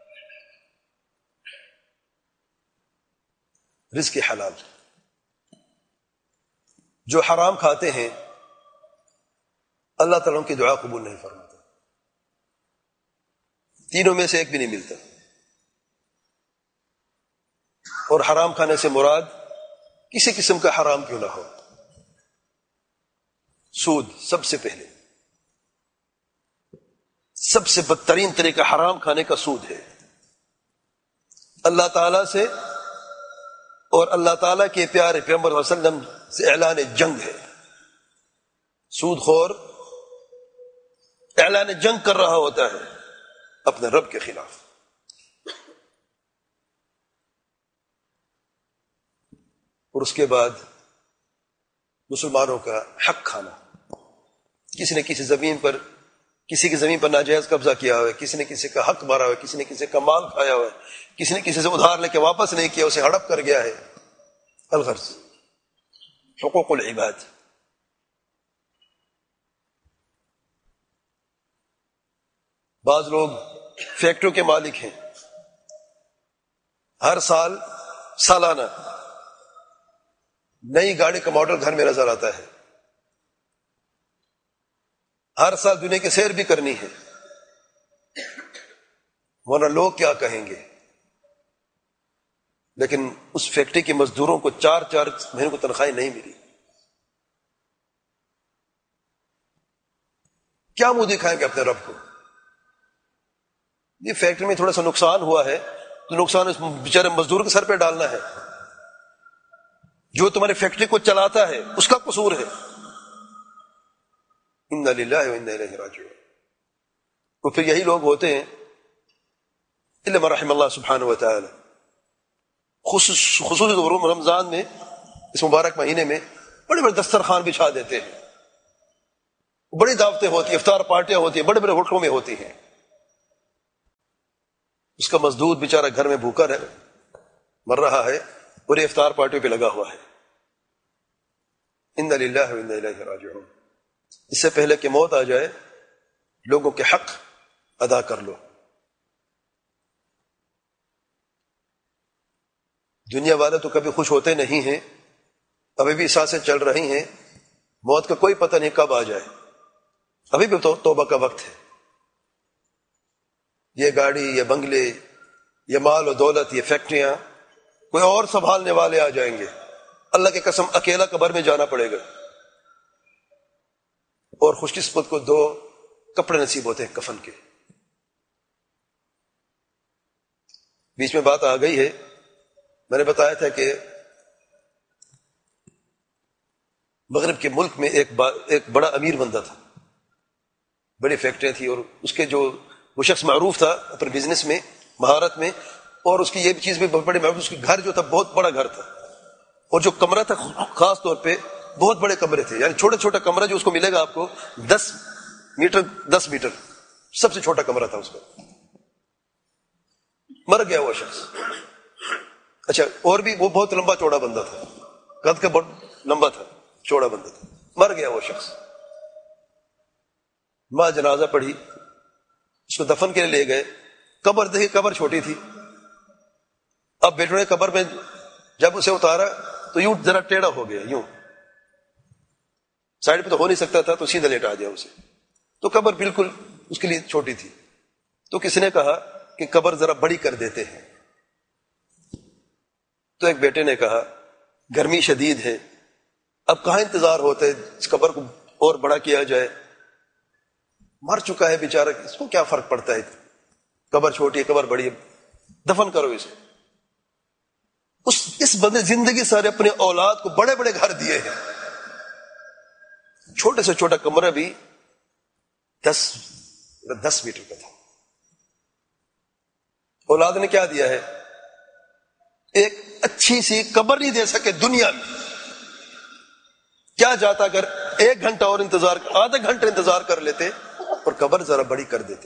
رزق حلال. جو حرام کھاتے ہیں اللہ تعالیٰ ان کی دعا قبول نہیں فرماتا. تینوں میں سے ایک بھی نہیں ملتا. اور حرام کھانے سے مراد کسی قسم کا حرام کیوں نہ ہو. سود سب سے پہلے، سب سے بدترین طریقہ حرام کھانے کا سود ہے. اللہ تعالی سے اور اللہ تعالیٰ کے پیارے پیغمبر صلی اللہ علیہ وسلم سے اعلان جنگ ہے. سود خور اعلان جنگ کر رہا ہوتا ہے اپنے رب کے خلاف. اور اس کے بعد مسلمانوں کا حق کھانا. کسی نے کسی زمین پر، کسی کی زمین پر ناجائز قبضہ کیا ہوا ہے، کسی نے کسی کا حق مارا ہوا ہے، کسی نے کسی کا مال کھایا ہوا ہے، کسی نے کسی سے ادھار لے کے واپس نہیں کیا، اسے ہڑپ کر گیا ہے. الغرض حقوق العباد. بعض لوگ فیکٹریوں کے مالک ہیں، ہر سال سالانہ نئی گاڑی کا ماڈل گھر میں نظر آتا ہے، ہر سال دنیا کی سیر بھی کرنی ہے، ورنہ لوگ کیا کہیں گے. لیکن اس فیکٹری کے مزدوروں کو 4 مہینوں کو تنخواہیں نہیں ملی. کیا منہ دکھائیں گے اپنے رب کو؟ یہ فیکٹری میں تھوڑا سا نقصان ہوا ہے تو نقصان اس بیچارے مزدور کے سر پہ ڈالنا ہے. جو تمہاری فیکٹری کو چلاتا ہے اس کا قصور ہے. انا للہ و انا الیہ راجعون. تو پھر یہی لوگ ہوتے ہیں الا من رحم اللہ سبحانہ و تعالی، خصوصی رمضان میں، اس مبارک مہینے میں بڑے بڑے دسترخوان بچھا دیتے ہیں، بڑی دعوتیں ہوتی ہیں، افطار پارٹیاں ہوتی ہیں، بڑے بڑے ہوٹلوں میں ہوتی ہیں. اس کا مزدور بیچارہ گھر میں بھوکا مر رہا ہے اور یہ افطار پارٹی پہ لگا ہوا ہے. انا للہ و انا الیہ راجعون. اس سے پہلے کہ موت آ جائے لوگوں کے حق ادا کر لو. دنیا والے تو کبھی خوش ہوتے نہیں ہیں، ابھی بھی سانسیں چل رہی ہیں، موت کا کوئی پتہ نہیں کب آ جائے. ابھی بھی تو توبہ کا وقت ہے. یہ گاڑی، یہ بنگلے، یہ مال و دولت، یہ فیکٹریاں کوئی اور سنبھالنے والے آ جائیں گے. اللہ کی قسم اکیلا قبر میں جانا پڑے گا. اور خوش قسمت کو 2 کپڑے نصیب ہوتے ہیں کفن کے. بیچ میں بات آ گئی ہے، میں نے بتایا تھا کہ مغرب کے ملک میں ایک بڑا امیر بندہ تھا، بڑی فیکٹریاں تھی، اور اس کے جو وہ شخص معروف تھا اپنے بزنس میں، مہارت میں، اور اس کی یہ چیز بھی بڑی معروف. اس کے گھر جو تھا بہت بڑا گھر تھا، اور جو کمرہ تھا خاص طور پہ بہت بڑے کمرے تھے. یعنی چھوٹا چھوٹا کمرہ جو اس کو ملے گا آپ کو 10 میٹر سب سے چھوٹا کمرہ تھا اس کا. مر گیا وہ شخص. اچھا، اور بھی وہ بہت لمبا چوڑا بندہ تھا، قد کا بہت لمبا تھا، چوڑا بندہ تھا. مر گیا وہ شخص. ماں جنازہ پڑھی، اس کو دفن کے لیے لے گئے. قبر دیکھی، قبر چھوٹی تھی. اب بیٹوں نے قبر میں جب اسے اتارا تو یوں ذرا ٹیڑھا ہو گیا، یوں سائڈ پہ تو ہو نہیں سکتا تھا، تو سیدھا لیٹا دیا اسے. تو قبر بالکل اس کے لیے چھوٹی تھی. تو کس نے کہا کہ قبر ذرا بڑی کر دیتے ہیں. تو ایک بیٹے نے کہا گرمی شدید ہے، اب کہاں انتظار ہوتا ہے اس قبر کو اور بڑا کیا جائے. مر چکا ہے بیچارہ، اس کو کیا فرق پڑتا ہے، قبر چھوٹی ہے قبر بڑی ہے، دفن کرو اسے. اس بندے زندگی سارے اپنے اولاد کو بڑے بڑے گھر دیے ہیں. چھوٹے سے چھوٹا کمرہ بھی 10 میٹر کا تھا. اولاد نے کیا دیا ہے؟ ایک اچھی سی قبر نہیں دے سکے دنیا میں. کیا جاتا اگر 1 گھنٹہ اور انتظار، آدھا گھنٹہ انتظار کر لیتے اور قبر ذرا بڑی کر دیتے.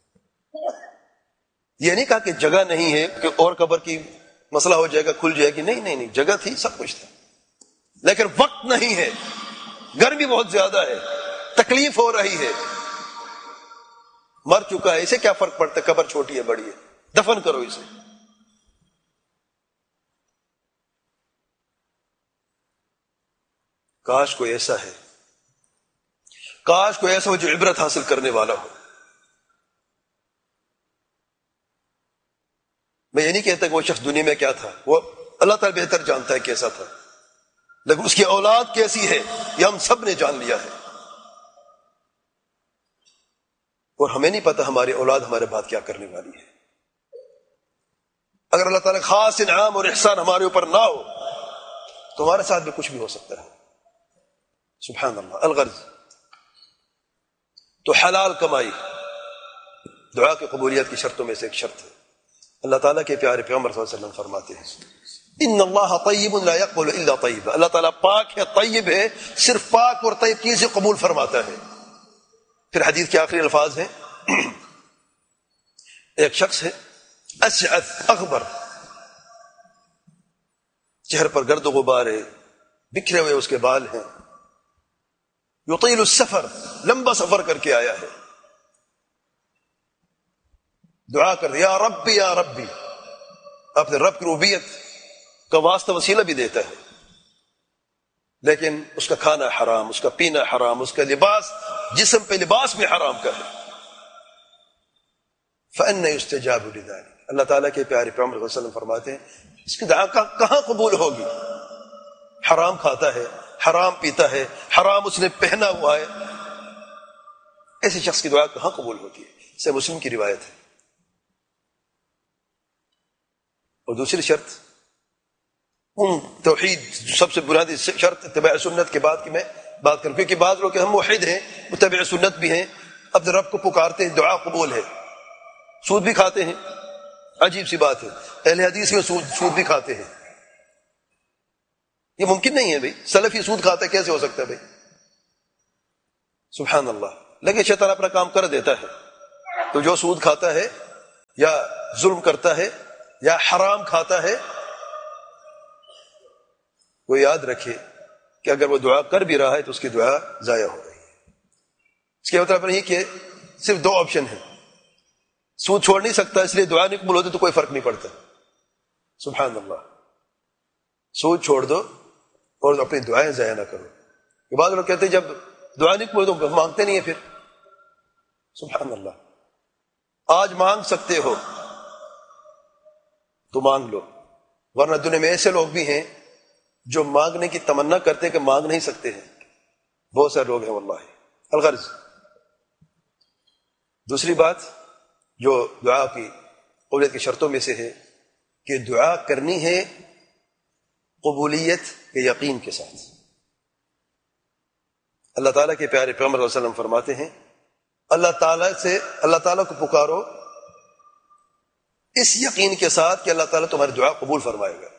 یہ نہیں کہا کہ جگہ نہیں ہے کہ اور قبر کی مسئلہ ہو جائے گا، کھل جائے گی. نہیں، جگہ تھی، سب کچھ تھا، لیکن وقت نہیں ہے. گرمی بہت زیادہ ہے، تکلیف ہو رہی ہے، مر چکا ہے، اسے کیا فرق پڑتا ہے قبر چھوٹی ہے بڑی ہے، دفن کرو اسے. کاش کوئی ایسا ہے، کاش کوئی ایسا ہو جو عبرت حاصل کرنے والا ہو. میں یہ نہیں کہتا کہ وہ شخص دنیا میں کیا تھا، وہ اللہ تعالی بہتر جانتا ہے کیسا تھا، لیکن اس کی اولاد کیسی ہے یہ ہم سب نے جان لیا ہے. اور ہمیں نہیں پتا ہماری اولاد ہمارے بعد کیا کرنے والی ہے. اگر اللہ تعالیٰ خاص انعام اور احسان ہمارے اوپر نہ ہو تو ہمارے ساتھ بھی کچھ بھی ہو سکتا ہے. سبحان اللہ. الغرض تو حلال کمائی دعا کی قبولیت کی شرطوں میں سے ایک شرط ہے. اللہ تعالیٰ کے پیارے پیغمبر صلی اللہ علیہ وسلم فرماتے ہیں ان اللہ طیب لا يقبل الا طیبا. اللہ تعالیٰ پاک ہے، طیب ہے، صرف پاک اور طیب چیزیں قبول فرماتا ہے. پھر حدیث کے آخری الفاظ ہیں ایک شخص ہے اشعث اغبر، چہرے پر گرد و غبار ہے، بکھرے ہوئے اس کے بال ہیں، یطیل السفر، لمبا سفر کر کے آیا ہے. دعا کر یا ربی یا ربی، اپنے رب کی ربوبیت کا واسطہ وسیلہ بھی دیتا ہے، لیکن اس کا کھانا حرام، اس کا پینا حرام، اس کا لباس، جسم پہ لباس بھی حرام کا ہے. فَأَنَّ يُسْتَجَابُ لِذَلِكَ. اللہ تعالیٰ کے پیارے پیغمبر صلی اللہ علیہ وسلم فرماتے ہیں اس کی دعا کہاں قبول ہوگی؟ حرام کھاتا ہے، حرام پیتا ہے، حرام اس نے پہنا ہوا ہے، ایسے شخص کی دعا کہاں قبول ہوتی ہے؟ اسے مسلم کی روایت ہے. اور دوسری شرط توحید، سب سے بنیادی شرط اتباع سنت کے بعد کی میں بات کروں، کیونکہ بعض لوگ ہم موحد ہیں، متبع سنت بھی ہیں، اپنے رب کو پکارتے ہیں، دعا قبول ہے، سود بھی کھاتے ہیں. عجیب سی بات ہے، اہل حدیث میں سود بھی کھاتے ہیں. یہ ممکن نہیں ہے بھائی، سلفی سود کھاتا ہے کیسے ہو سکتا ہے بھائی؟ سبحان اللہ. لیکن شیطان اپنا کام کر دیتا ہے. تو جو سود کھاتا ہے یا ظلم کرتا ہے یا حرام کھاتا ہے، وہ یاد رکھے کہ اگر وہ دعا کر بھی رہا ہے تو اس کی دعا ضائع ہو رہی ہے۔ اس کے مطلب نہیں کہ صرف دو آپشن ہیں، سود چھوڑ نہیں سکتا اس لیے دعا نہیں قبول ہوتی تو کوئی فرق نہیں پڑتا۔ سبحان اللہ، سود چھوڑ دو اور اپنی دعائیں ضائع نہ کرو۔ یہ بعض لوگ کہتے ہیں جب دعا نہیں قبول تو مانگتے نہیں ہیں پھر۔ سبحان اللہ، آج مانگ سکتے ہو تو مانگ لو، ورنہ دنیا میں ایسے لوگ بھی ہیں جو مانگنے کی تمنا کرتے ہیں کہ مانگ نہیں سکتے ہیں، بہت سارے لوگ ہیں واللہ۔ الغرض دوسری بات جو دعا کی قبولیت کی شرطوں میں سے ہے کہ دعا کرنی ہے قبولیت کے یقین کے ساتھ۔ اللہ تعالیٰ کے پیارے پیغمبر صلی اللہ علیہ وسلم فرماتے ہیں اللہ تعالیٰ کو پکارو اس یقین کے ساتھ کہ اللہ تعالیٰ تمہاری دعا قبول فرمائے گا۔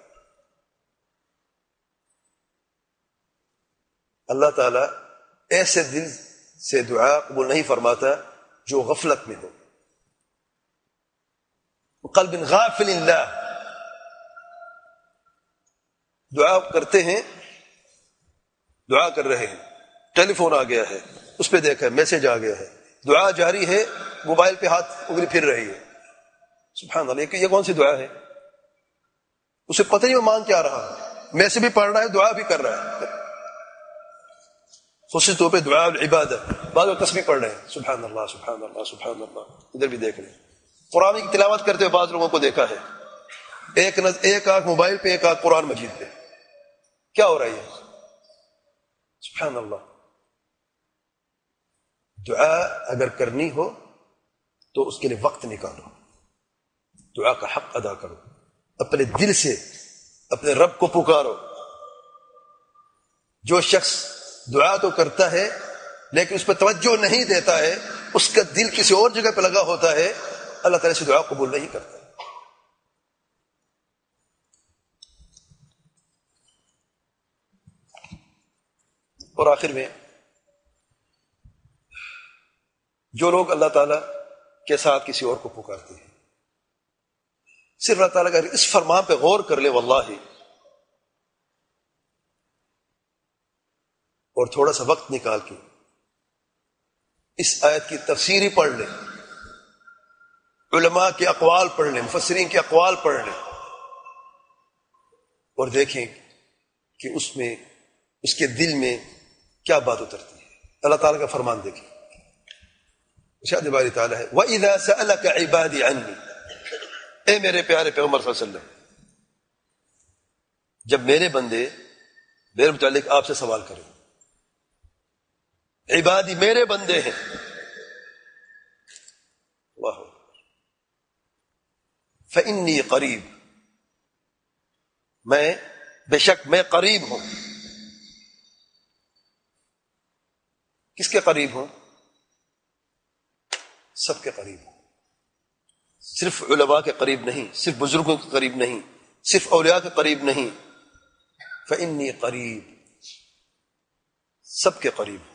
اللہ تعالیٰ ایسے دل سے دعا قبول نہیں فرماتا جو غفلت میں ہو، قلب غافل اللہ۔ دعا کرتے ہیں، دعا کر رہے ہیں، ٹیلی فون آ گیا ہے، اس پہ دیکھا ہے، میسج آ گیا ہے، دعا جاری ہے، موبائل پہ ہاتھ انگلی پھر رہی ہے۔ سبحان اللہ، یہ کون سی دعا ہے؟ اسے پتہ نہیں وہ مانگ کیا رہا ہے، میسج بھی پڑھ رہا ہے، دعا بھی کر رہا ہے۔ خصوصی طور پہ دعا العبادت، بعض لوگ تسبیح پڑھ رہے ہیں، سبحان اللہ سبحان اللہ سبحان اللہ، ادھر بھی دیکھ رہے ہیں۔ قرآن کی تلاوت کرتے ہوئے بعض لوگوں کو دیکھا ہے، ایک آنکھ موبائل پہ، ایک آنکھ قرآن مجید پہ۔ کیا ہو رہا ہے؟ سبحان اللہ۔ دعا اگر کرنی ہو تو اس کے لیے وقت نکالو، دعا کا حق ادا کرو، اپنے دل سے اپنے رب کو پکارو۔ جو شخص دعا تو کرتا ہے لیکن اس پہ توجہ نہیں دیتا ہے، اس کا دل کسی اور جگہ پہ لگا ہوتا ہے، اللہ تعالیٰ سے دعا قبول نہیں کرتا۔ اور آخر میں جو لوگ اللہ تعالیٰ کے ساتھ کسی اور کو پکارتے ہیں، صرف اللہ تعالیٰ کا اس فرمان پہ غور کر لے واللہ، اور تھوڑا سا وقت نکال کے اس آیت کی تفسیر ہی پڑھ لیں، علماء کے اقوال پڑھ لیں، مفسرین کے اقوال پڑھ لیں، اور دیکھیں کہ اس کے دل میں کیا بات اترتی ہے۔ اللہ تعالیٰ کا فرمان دیکھیں، ارشاد باری تعالیٰ ہے وَإِذَا سَأَلَكَ عِبَادِي عَنِّي، اے میرے پیارے پیغمبر صلی اللہ علیہ وسلم، جب میرے بندے میرے متعلق آپ سے سوال کریں، عبادی میرے بندے ہیں، اللہ فَإِنِّي قریب، بے شک میں قریب ہوں۔ کس کے قریب ہوں؟ سب کے قریب ہوں، صرف علماء کے قریب نہیں، صرف بزرگوں کے قریب نہیں، صرف اولیاء کے قریب نہیں، فَإِنِّي قریب، سب کے قریب ہوں۔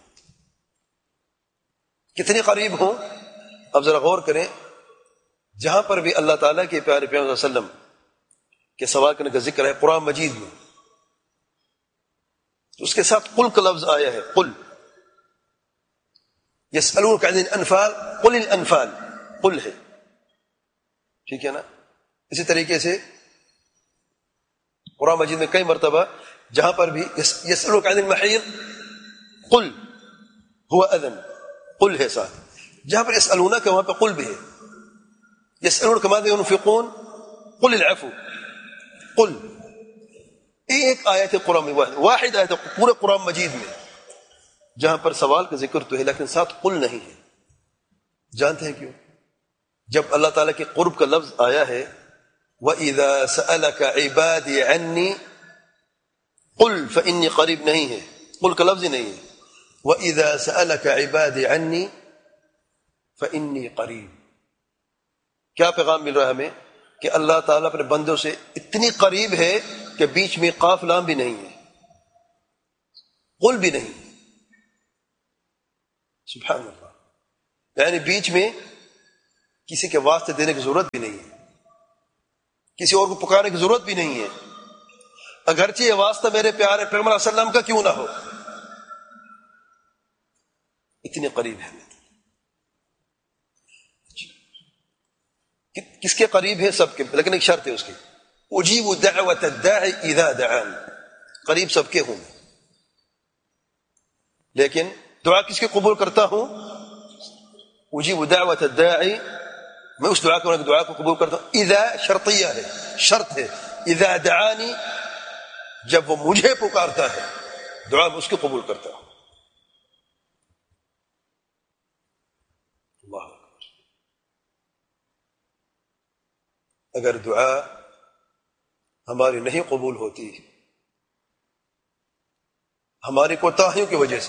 کتنے قریب ہوں؟ اب ذرا غور کریں، جہاں پر بھی اللہ تعالیٰ کے پیارے پیغمبر صلی اللہ علیہ وسلم کے سوال کرنے کا ذکر ہے قرآن مجید میں، تو اس کے ساتھ قل کا لفظ آیا ہے، قل یسألونک عن الانفال قل الانفال، قل ہے، ٹھیک ہے نا؟ اسی طریقے سے قرآن مجید میں کئی مرتبہ جہاں پر بھی یسألونک عن المحیض قل هو اذن، قل ہے ساتھ، جہاں پر یسألونک کہ وہاں پہ قل بھی ہے، یسألونک ماذا ينفقون قل العفو، قل، ایک آیت قرآن میں واحد آیت پورے قرآن مجید میں جہاں پر سوال کا ذکر تو ہے لیکن ساتھ قل نہیں ہے۔ جانتے ہیں کیوں؟ جب اللہ تعالیٰ کے قرب کا لفظ آیا ہے وَإِذَا سَأَلَكَ عِبَادِي عَنِّي قُلْ فَإِنِّي قریب نہیں ہے، قل کا لفظ ہی نہیں ہے، وَإِذَا سَأَلَكَ عِبَادِي عَنِّي فَإِنِّي قریب۔ کیا پیغام مل رہا ہے ہمیں؟ کہ اللہ تعالیٰ اپنے بندوں سے اتنی قریب ہے کہ بیچ میں قاف لام بھی نہیں ہے، قل بھی نہیں، سبحان اللہ، یعنی بیچ میں کسی کے واسطے دینے کی ضرورت بھی نہیں ہے، کسی اور کو پکارنے کی ضرورت بھی نہیں ہے، اگرچہ یہ واسطہ میرے پیارے پیغمبر صلی اللہ علیہ وسلم کا کیوں نہ ہو، اتنے قریب ہے۔ کس کے قریب ہے؟ سب کے، لیکن ایک شرط ہے اس کی، اجیب دعوت الداعی اذا دعان، قریب سب کے ہوں، لیکن دعا کس کے قبول کرتا ہوں؟ اجیب دعوت الداعی، میں اس دعا کو قبول کرتا ہوں، اذا شرطیہ ہے، شرط ہے، اذا دعانی، جب وہ مجھے پکارتا ہے دعا میں اس کو قبول کرتا ہوں۔ اللہ اکبر۔ اگر دعا ہماری نہیں قبول ہوتی ہماری کوتاہیوں کی وجہ سے،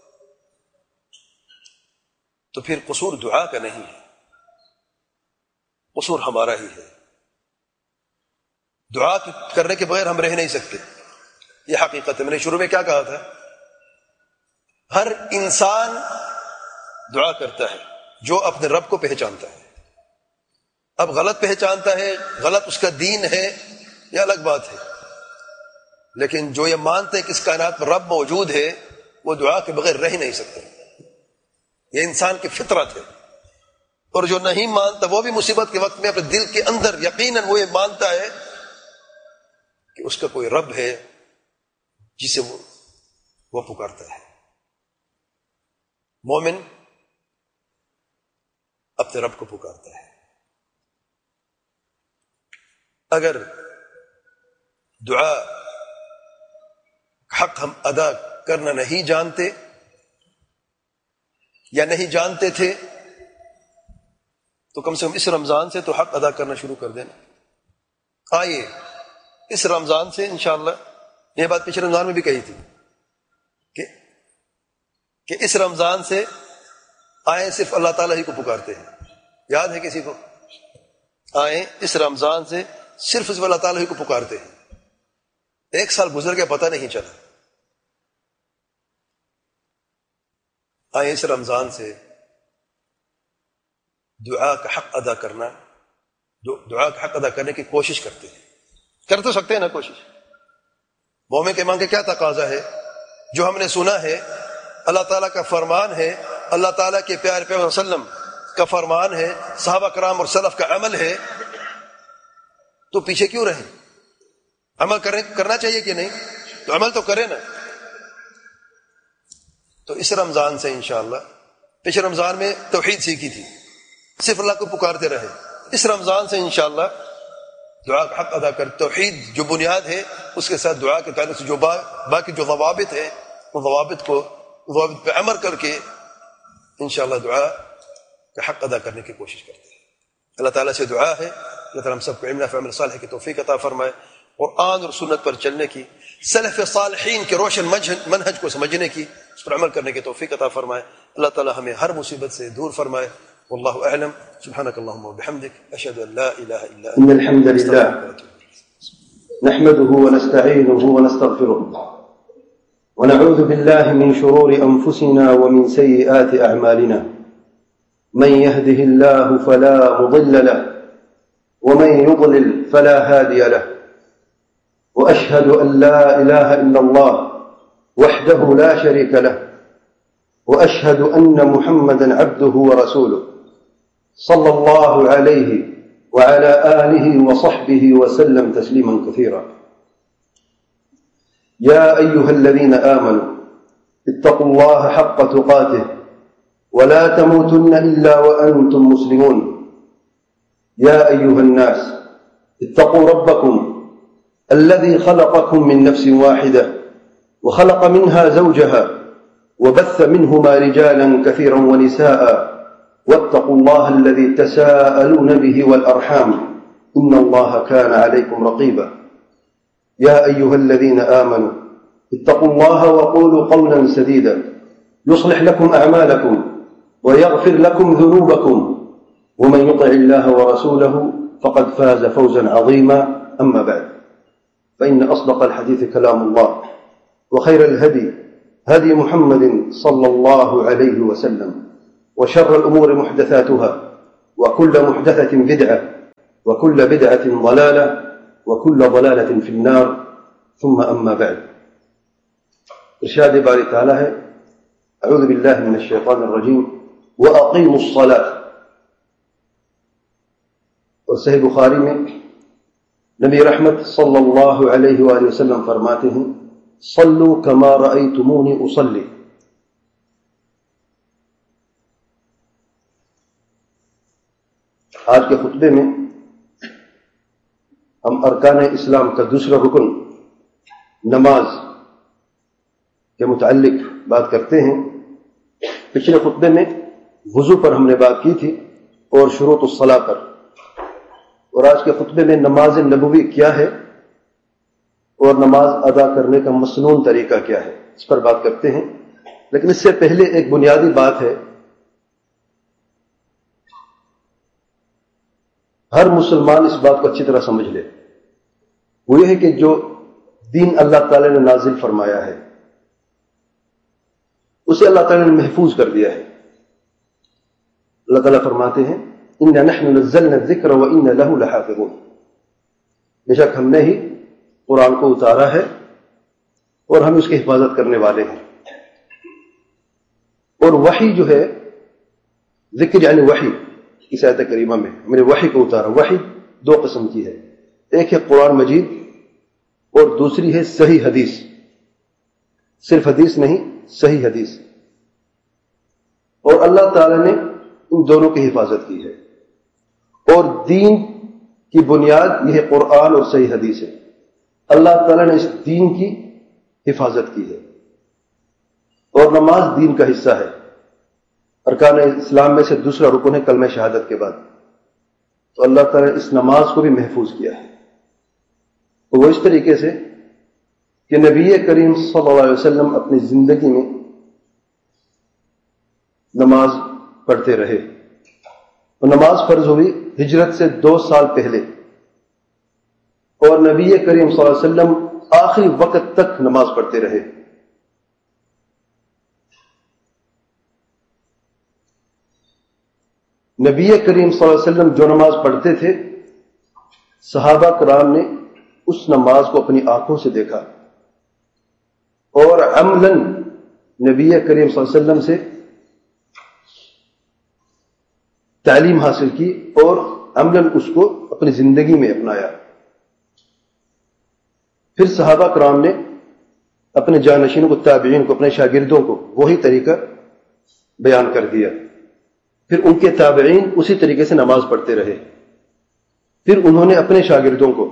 تو پھر قصور دعا کا نہیں ہے، قصور ہمارا ہی ہے۔ دعا کرنے کے بغیر ہم رہ نہیں سکتے، یہ حقیقت ہے۔ میں نے شروع میں کیا کہا تھا؟ ہر انسان دعا کرتا ہے جو اپنے رب کو پہچانتا ہے۔ اب غلط پہچانتا ہے، غلط اس کا دین ہے، یہ الگ بات ہے، لیکن جو یہ مانتے ہیں کہ اس کائنات میں رب موجود ہے، وہ دعا کے بغیر رہ ہی نہیں سکتے۔ یہ انسان کی فطرت ہے۔ اور جو نہیں مانتا وہ بھی مصیبت کے وقت میں اپنے دل کے اندر یقیناً وہ یہ مانتا ہے کہ اس کا کوئی رب ہے جسے وہ پکارتا ہے۔ مومن اپنے رب کو پکارتا ہے۔ اگر دعا حق ہم ادا کرنا نہیں جانتے یا نہیں جانتے تھے تو کم سے کم اس رمضان سے تو حق ادا کرنا شروع کر دینا۔ آئیے اس رمضان سے انشاءاللہ، یہ بات پچھلے رمضان میں بھی کہی تھی کہ اس رمضان سے آئیں صرف اللہ تعالیٰ ہی کو پکارتے ہیں۔ یاد ہے کسی کو؟ آئیں اس رمضان سے صرف اللہ تعالیٰ ہی کو پکارتے ہیں۔ ایک سال گزر گیا پتہ نہیں چلا۔ آئیں اس رمضان سے دعا کا حق ادا کرنا، دعا کا حق ادا کرنے کی کوشش کرتے ہیں۔ کر تو سکتے ہیں نا کوشش؟ مومن کے ایمان کا کیا تقاضا ہے؟ جو ہم نے سنا ہے اللہ تعالیٰ کا فرمان ہے، اللہ تعالیٰ کے پیارے پیغمبر صلی اللہ علیہ وسلم کا فرمان ہے، صحابہ کرام اور سلف کا عمل ہے، تو پیچھے کیوں رہیں؟ عمل کرنا چاہیے کہ نہیں؟ تو عمل تو کرے نا۔ تو اس رمضان سے انشاءاللہ، پچھلے رمضان میں توحید سیکھی تھی، صرف اللہ کو پکارتے رہے۔ اس رمضان سے انشاءاللہ دعا کا حق ادا کر، توحید جو بنیاد ہے اس کے ساتھ دعا کے تعلق سے جو باقی جو ضوابط ہے، وہ ضوابط پہ عمل کر کے انشاءاللہ دعا کا حق ادا کرنے کی کوشش کرتے ہیں۔ اللہ تعالیٰ سے دعا ہے اللہ تعالیٰ ہم سب کو علم نافع عمل صالح کی توفیق عطا فرمائے، قرآن اور سنت پر چلنے کی، سلف صالحین کے روشن منہج کو سمجھنے کی، اس پر عمل کرنے کی توفیق عطا فرمائے۔ اللہ تعالیٰ ہمیں ہر مصیبت سے دور فرمائے۔ واللہ اعلم، سبحانك اللهم وبحمدك، اشهد ان لا اله الا انت، ان الحمد لله نحمده ونستعينه ونستغفره ونعوذ بالله من شرور انفسنا ومن سيئات اعمالنا، من يهده الله فلا مضل له ومن يضلل فلا هادي له، واشهد ان لا اله الا الله وحده لا شريك له، واشهد ان محمدا عبده ورسوله صلى الله عليه وعلى آله وصحبه وسلم تسليما كثيرا. يا أيها الذين آمنوا اتقوا الله حق تقاته ولا تموتن إلا وأنتم مسلمون. يا أيها الناس اتقوا ربكم الذي خلقكم من نفس واحدة وخلق منها زوجها وبث منهما رجالا كثيرا ونساء، واتقوا الله الذي تساءلون به والأرحام إن الله كان عليكم رقيبا. يا أيها الذين آمنوا اتقوا الله وقولوا قولا سديدا يصلح لكم أعمالكم ويغفر لكم ذنوبكم، ومن يطع الله ورسوله فقد فاز فوزا عظيما. أما بعد، فإن أصدق الحديث كلام الله، وخير الهدي هدي محمد صلى الله عليه وسلم، وشر الأمور محدثاتها، وكل محدثة بدعة وكل بدعة ضلالة وكل ضلالة في النار ثم أما بعد. ارشاد باری تعالی ہے اعوذ باللہ من الشیطان الرجیم وَأَقِيمُوا الصَّلَاةَ. اور صحیح بخاری میں نبی رحمت صلی اللہ علیہ وآلہ وسلم فرماتے ہیں صلوا كما رأيتموني أصلي. آج کے خطبے میں ہم ارکان اسلام کا دوسرا رکن نماز کے متعلق بات کرتے ہیں. پچھلے خطبے میں وضو پر ہم نے بات کی تھی اور شروط الصلاۃ پر، اور آج کے خطبے میں نماز نبوی کیا ہے اور نماز ادا کرنے کا مسنون طریقہ کیا ہے اس پر بات کرتے ہیں. لیکن اس سے پہلے ایک بنیادی بات ہے، ہر مسلمان اس بات کو اچھی طرح سمجھ لے، وہ یہ ہے کہ جو دین اللہ تعالی نے نازل فرمایا ہے اسے اللہ تعالی نے محفوظ کر دیا ہے. اللہ تعالیٰ فرماتے ہیں اِنَّا نَحْنُ نَزَّلْنَا الذِّكْرَ وَإِنَّا لَهُ لَحَافِظُونَ. بے شک ہم نے ہی قرآن کو اتارا ہے اور ہم اس کی حفاظت کرنے والے ہیں. اور وحی جو ہے، ذکر یعنی وحی، اس آیت کریمہ میں ہم نے وحی کو اتارا. وحی دو قسم کی ہے، ایک ہے قرآن مجید اور دوسری ہے صحیح حدیث. صرف حدیث نہیں، صحیح حدیث. اور اللہ تعالی نے ان دونوں کی حفاظت کی ہے، اور دین کی بنیاد یہ ہے قرآن اور صحیح حدیث ہے. اللہ تعالی نے اس دین کی حفاظت کی ہے، اور نماز دین کا حصہ ہے. ارکان اسلام میں سے دوسرا رکن ہے کلمہ شہادت کے بعد. تو اللہ تعالی نے اس نماز کو بھی محفوظ کیا ہے، وہ اس طریقے سے کہ نبی کریم صلی اللہ علیہ وسلم اپنی زندگی میں نماز پڑھتے رہے. اور نماز فرض ہوئی ہجرت سے 2 سال پہلے، اور نبی کریم صلی اللہ علیہ وسلم آخری وقت تک نماز پڑھتے رہے. نبی کریم صلی اللہ علیہ وسلم جو نماز پڑھتے تھے، صحابہ کرام نے اس نماز کو اپنی آنکھوں سے دیکھا اور عملاً نبی کریم صلی اللہ علیہ وسلم سے تعلیم حاصل کی اور عملاً اس کو اپنی زندگی میں اپنایا. پھر صحابہ کرام نے اپنے جانشینوں کو، تابعین کو، اپنے شاگردوں کو وہی طریقہ بیان کر دیا. پھر ان کے تابعین اسی طریقے سے نماز پڑھتے رہے. پھر انہوں نے اپنے شاگردوں کو،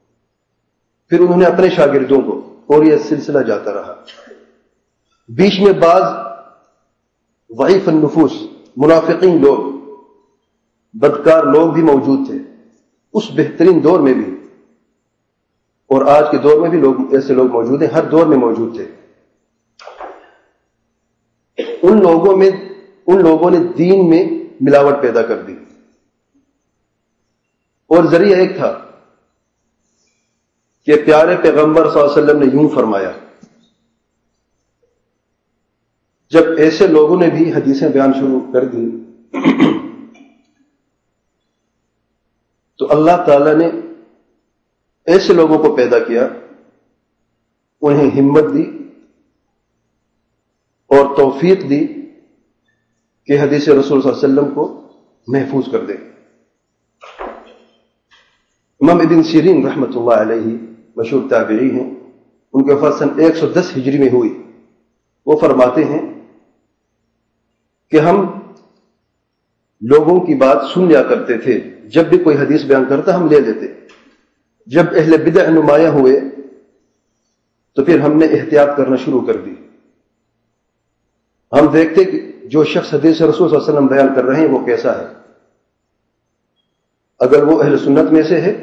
اور یہ سلسلہ جاتا رہا. بیچ میں بعض ضعیف النفوس، منافقین لوگ، بدکار لوگ بھی موجود تھے اس بہترین دور میں بھی، اور آج کے دور میں بھی ایسے لوگ موجود ہیں، ہر دور میں موجود تھے. ان لوگوں نے دین میں ملاوٹ پیدا کر دی، اور ذریعہ ایک تھا کہ پیارے پیغمبر صلی اللہ علیہ وسلم نے یوں فرمایا. جب ایسے لوگوں نے بھی حدیثیں بیان شروع کر دی تو اللہ تعالی نے ایسے لوگوں کو پیدا کیا، انہیں ہمت دی اور توفیق دی کہ حدیث رسول صلی اللہ علیہ وسلم کو محفوظ کر دے. امام ابن سیرین رحمۃ اللہ علیہ مشہور تابعی ہیں، ان کی وفات سن 110 ہجری میں ہوئی. وہ فرماتے ہیں کہ ہم لوگوں کی بات سن لیا کرتے تھے، جب بھی کوئی حدیث بیان کرتا ہم لے لیتے. جب اہل بدع نمایاں ہوئے تو پھر ہم نے احتیاط کرنا شروع کر دی. ہم دیکھتے کہ جو شخص حدیث رسول صلی اللہ علیہ وسلم بیان کر رہے ہیں وہ کیسا ہے. اگر وہ اہل سنت میں سے ہے،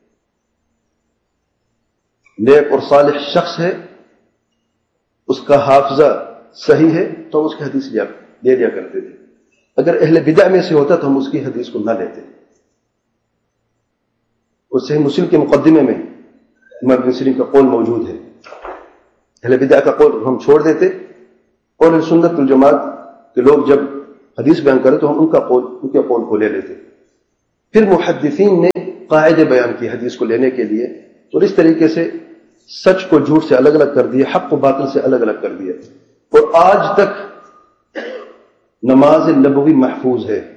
نیک اور صالح شخص ہے، اس کا حافظہ صحیح ہے تو ہم اس کی حدیث لے لیا کرتے تھے. اگر اہل بدع میں سے ہوتا تو ہم اس کی حدیث کو نہ لیتے. اس صحیح مسلم کے مقدمے میں امام ابن سیرین کا قول موجود ہے. اہل بدع کا قول ہم چھوڑ دیتے اور اہل سنت والجماعت کے لوگ جب حدیث بیان کرے تو ہم ان کے قول کو لے لیتے. پھر محدثین نے قاعدے بیان کی حدیث کو لینے کے لیے، اور اس طریقے سے سچ کو جھوٹ سے الگ الگ کر دیا، حق کو باطل سے الگ الگ کر دیا، اور آج تک نماز نبوی محفوظ ہے۔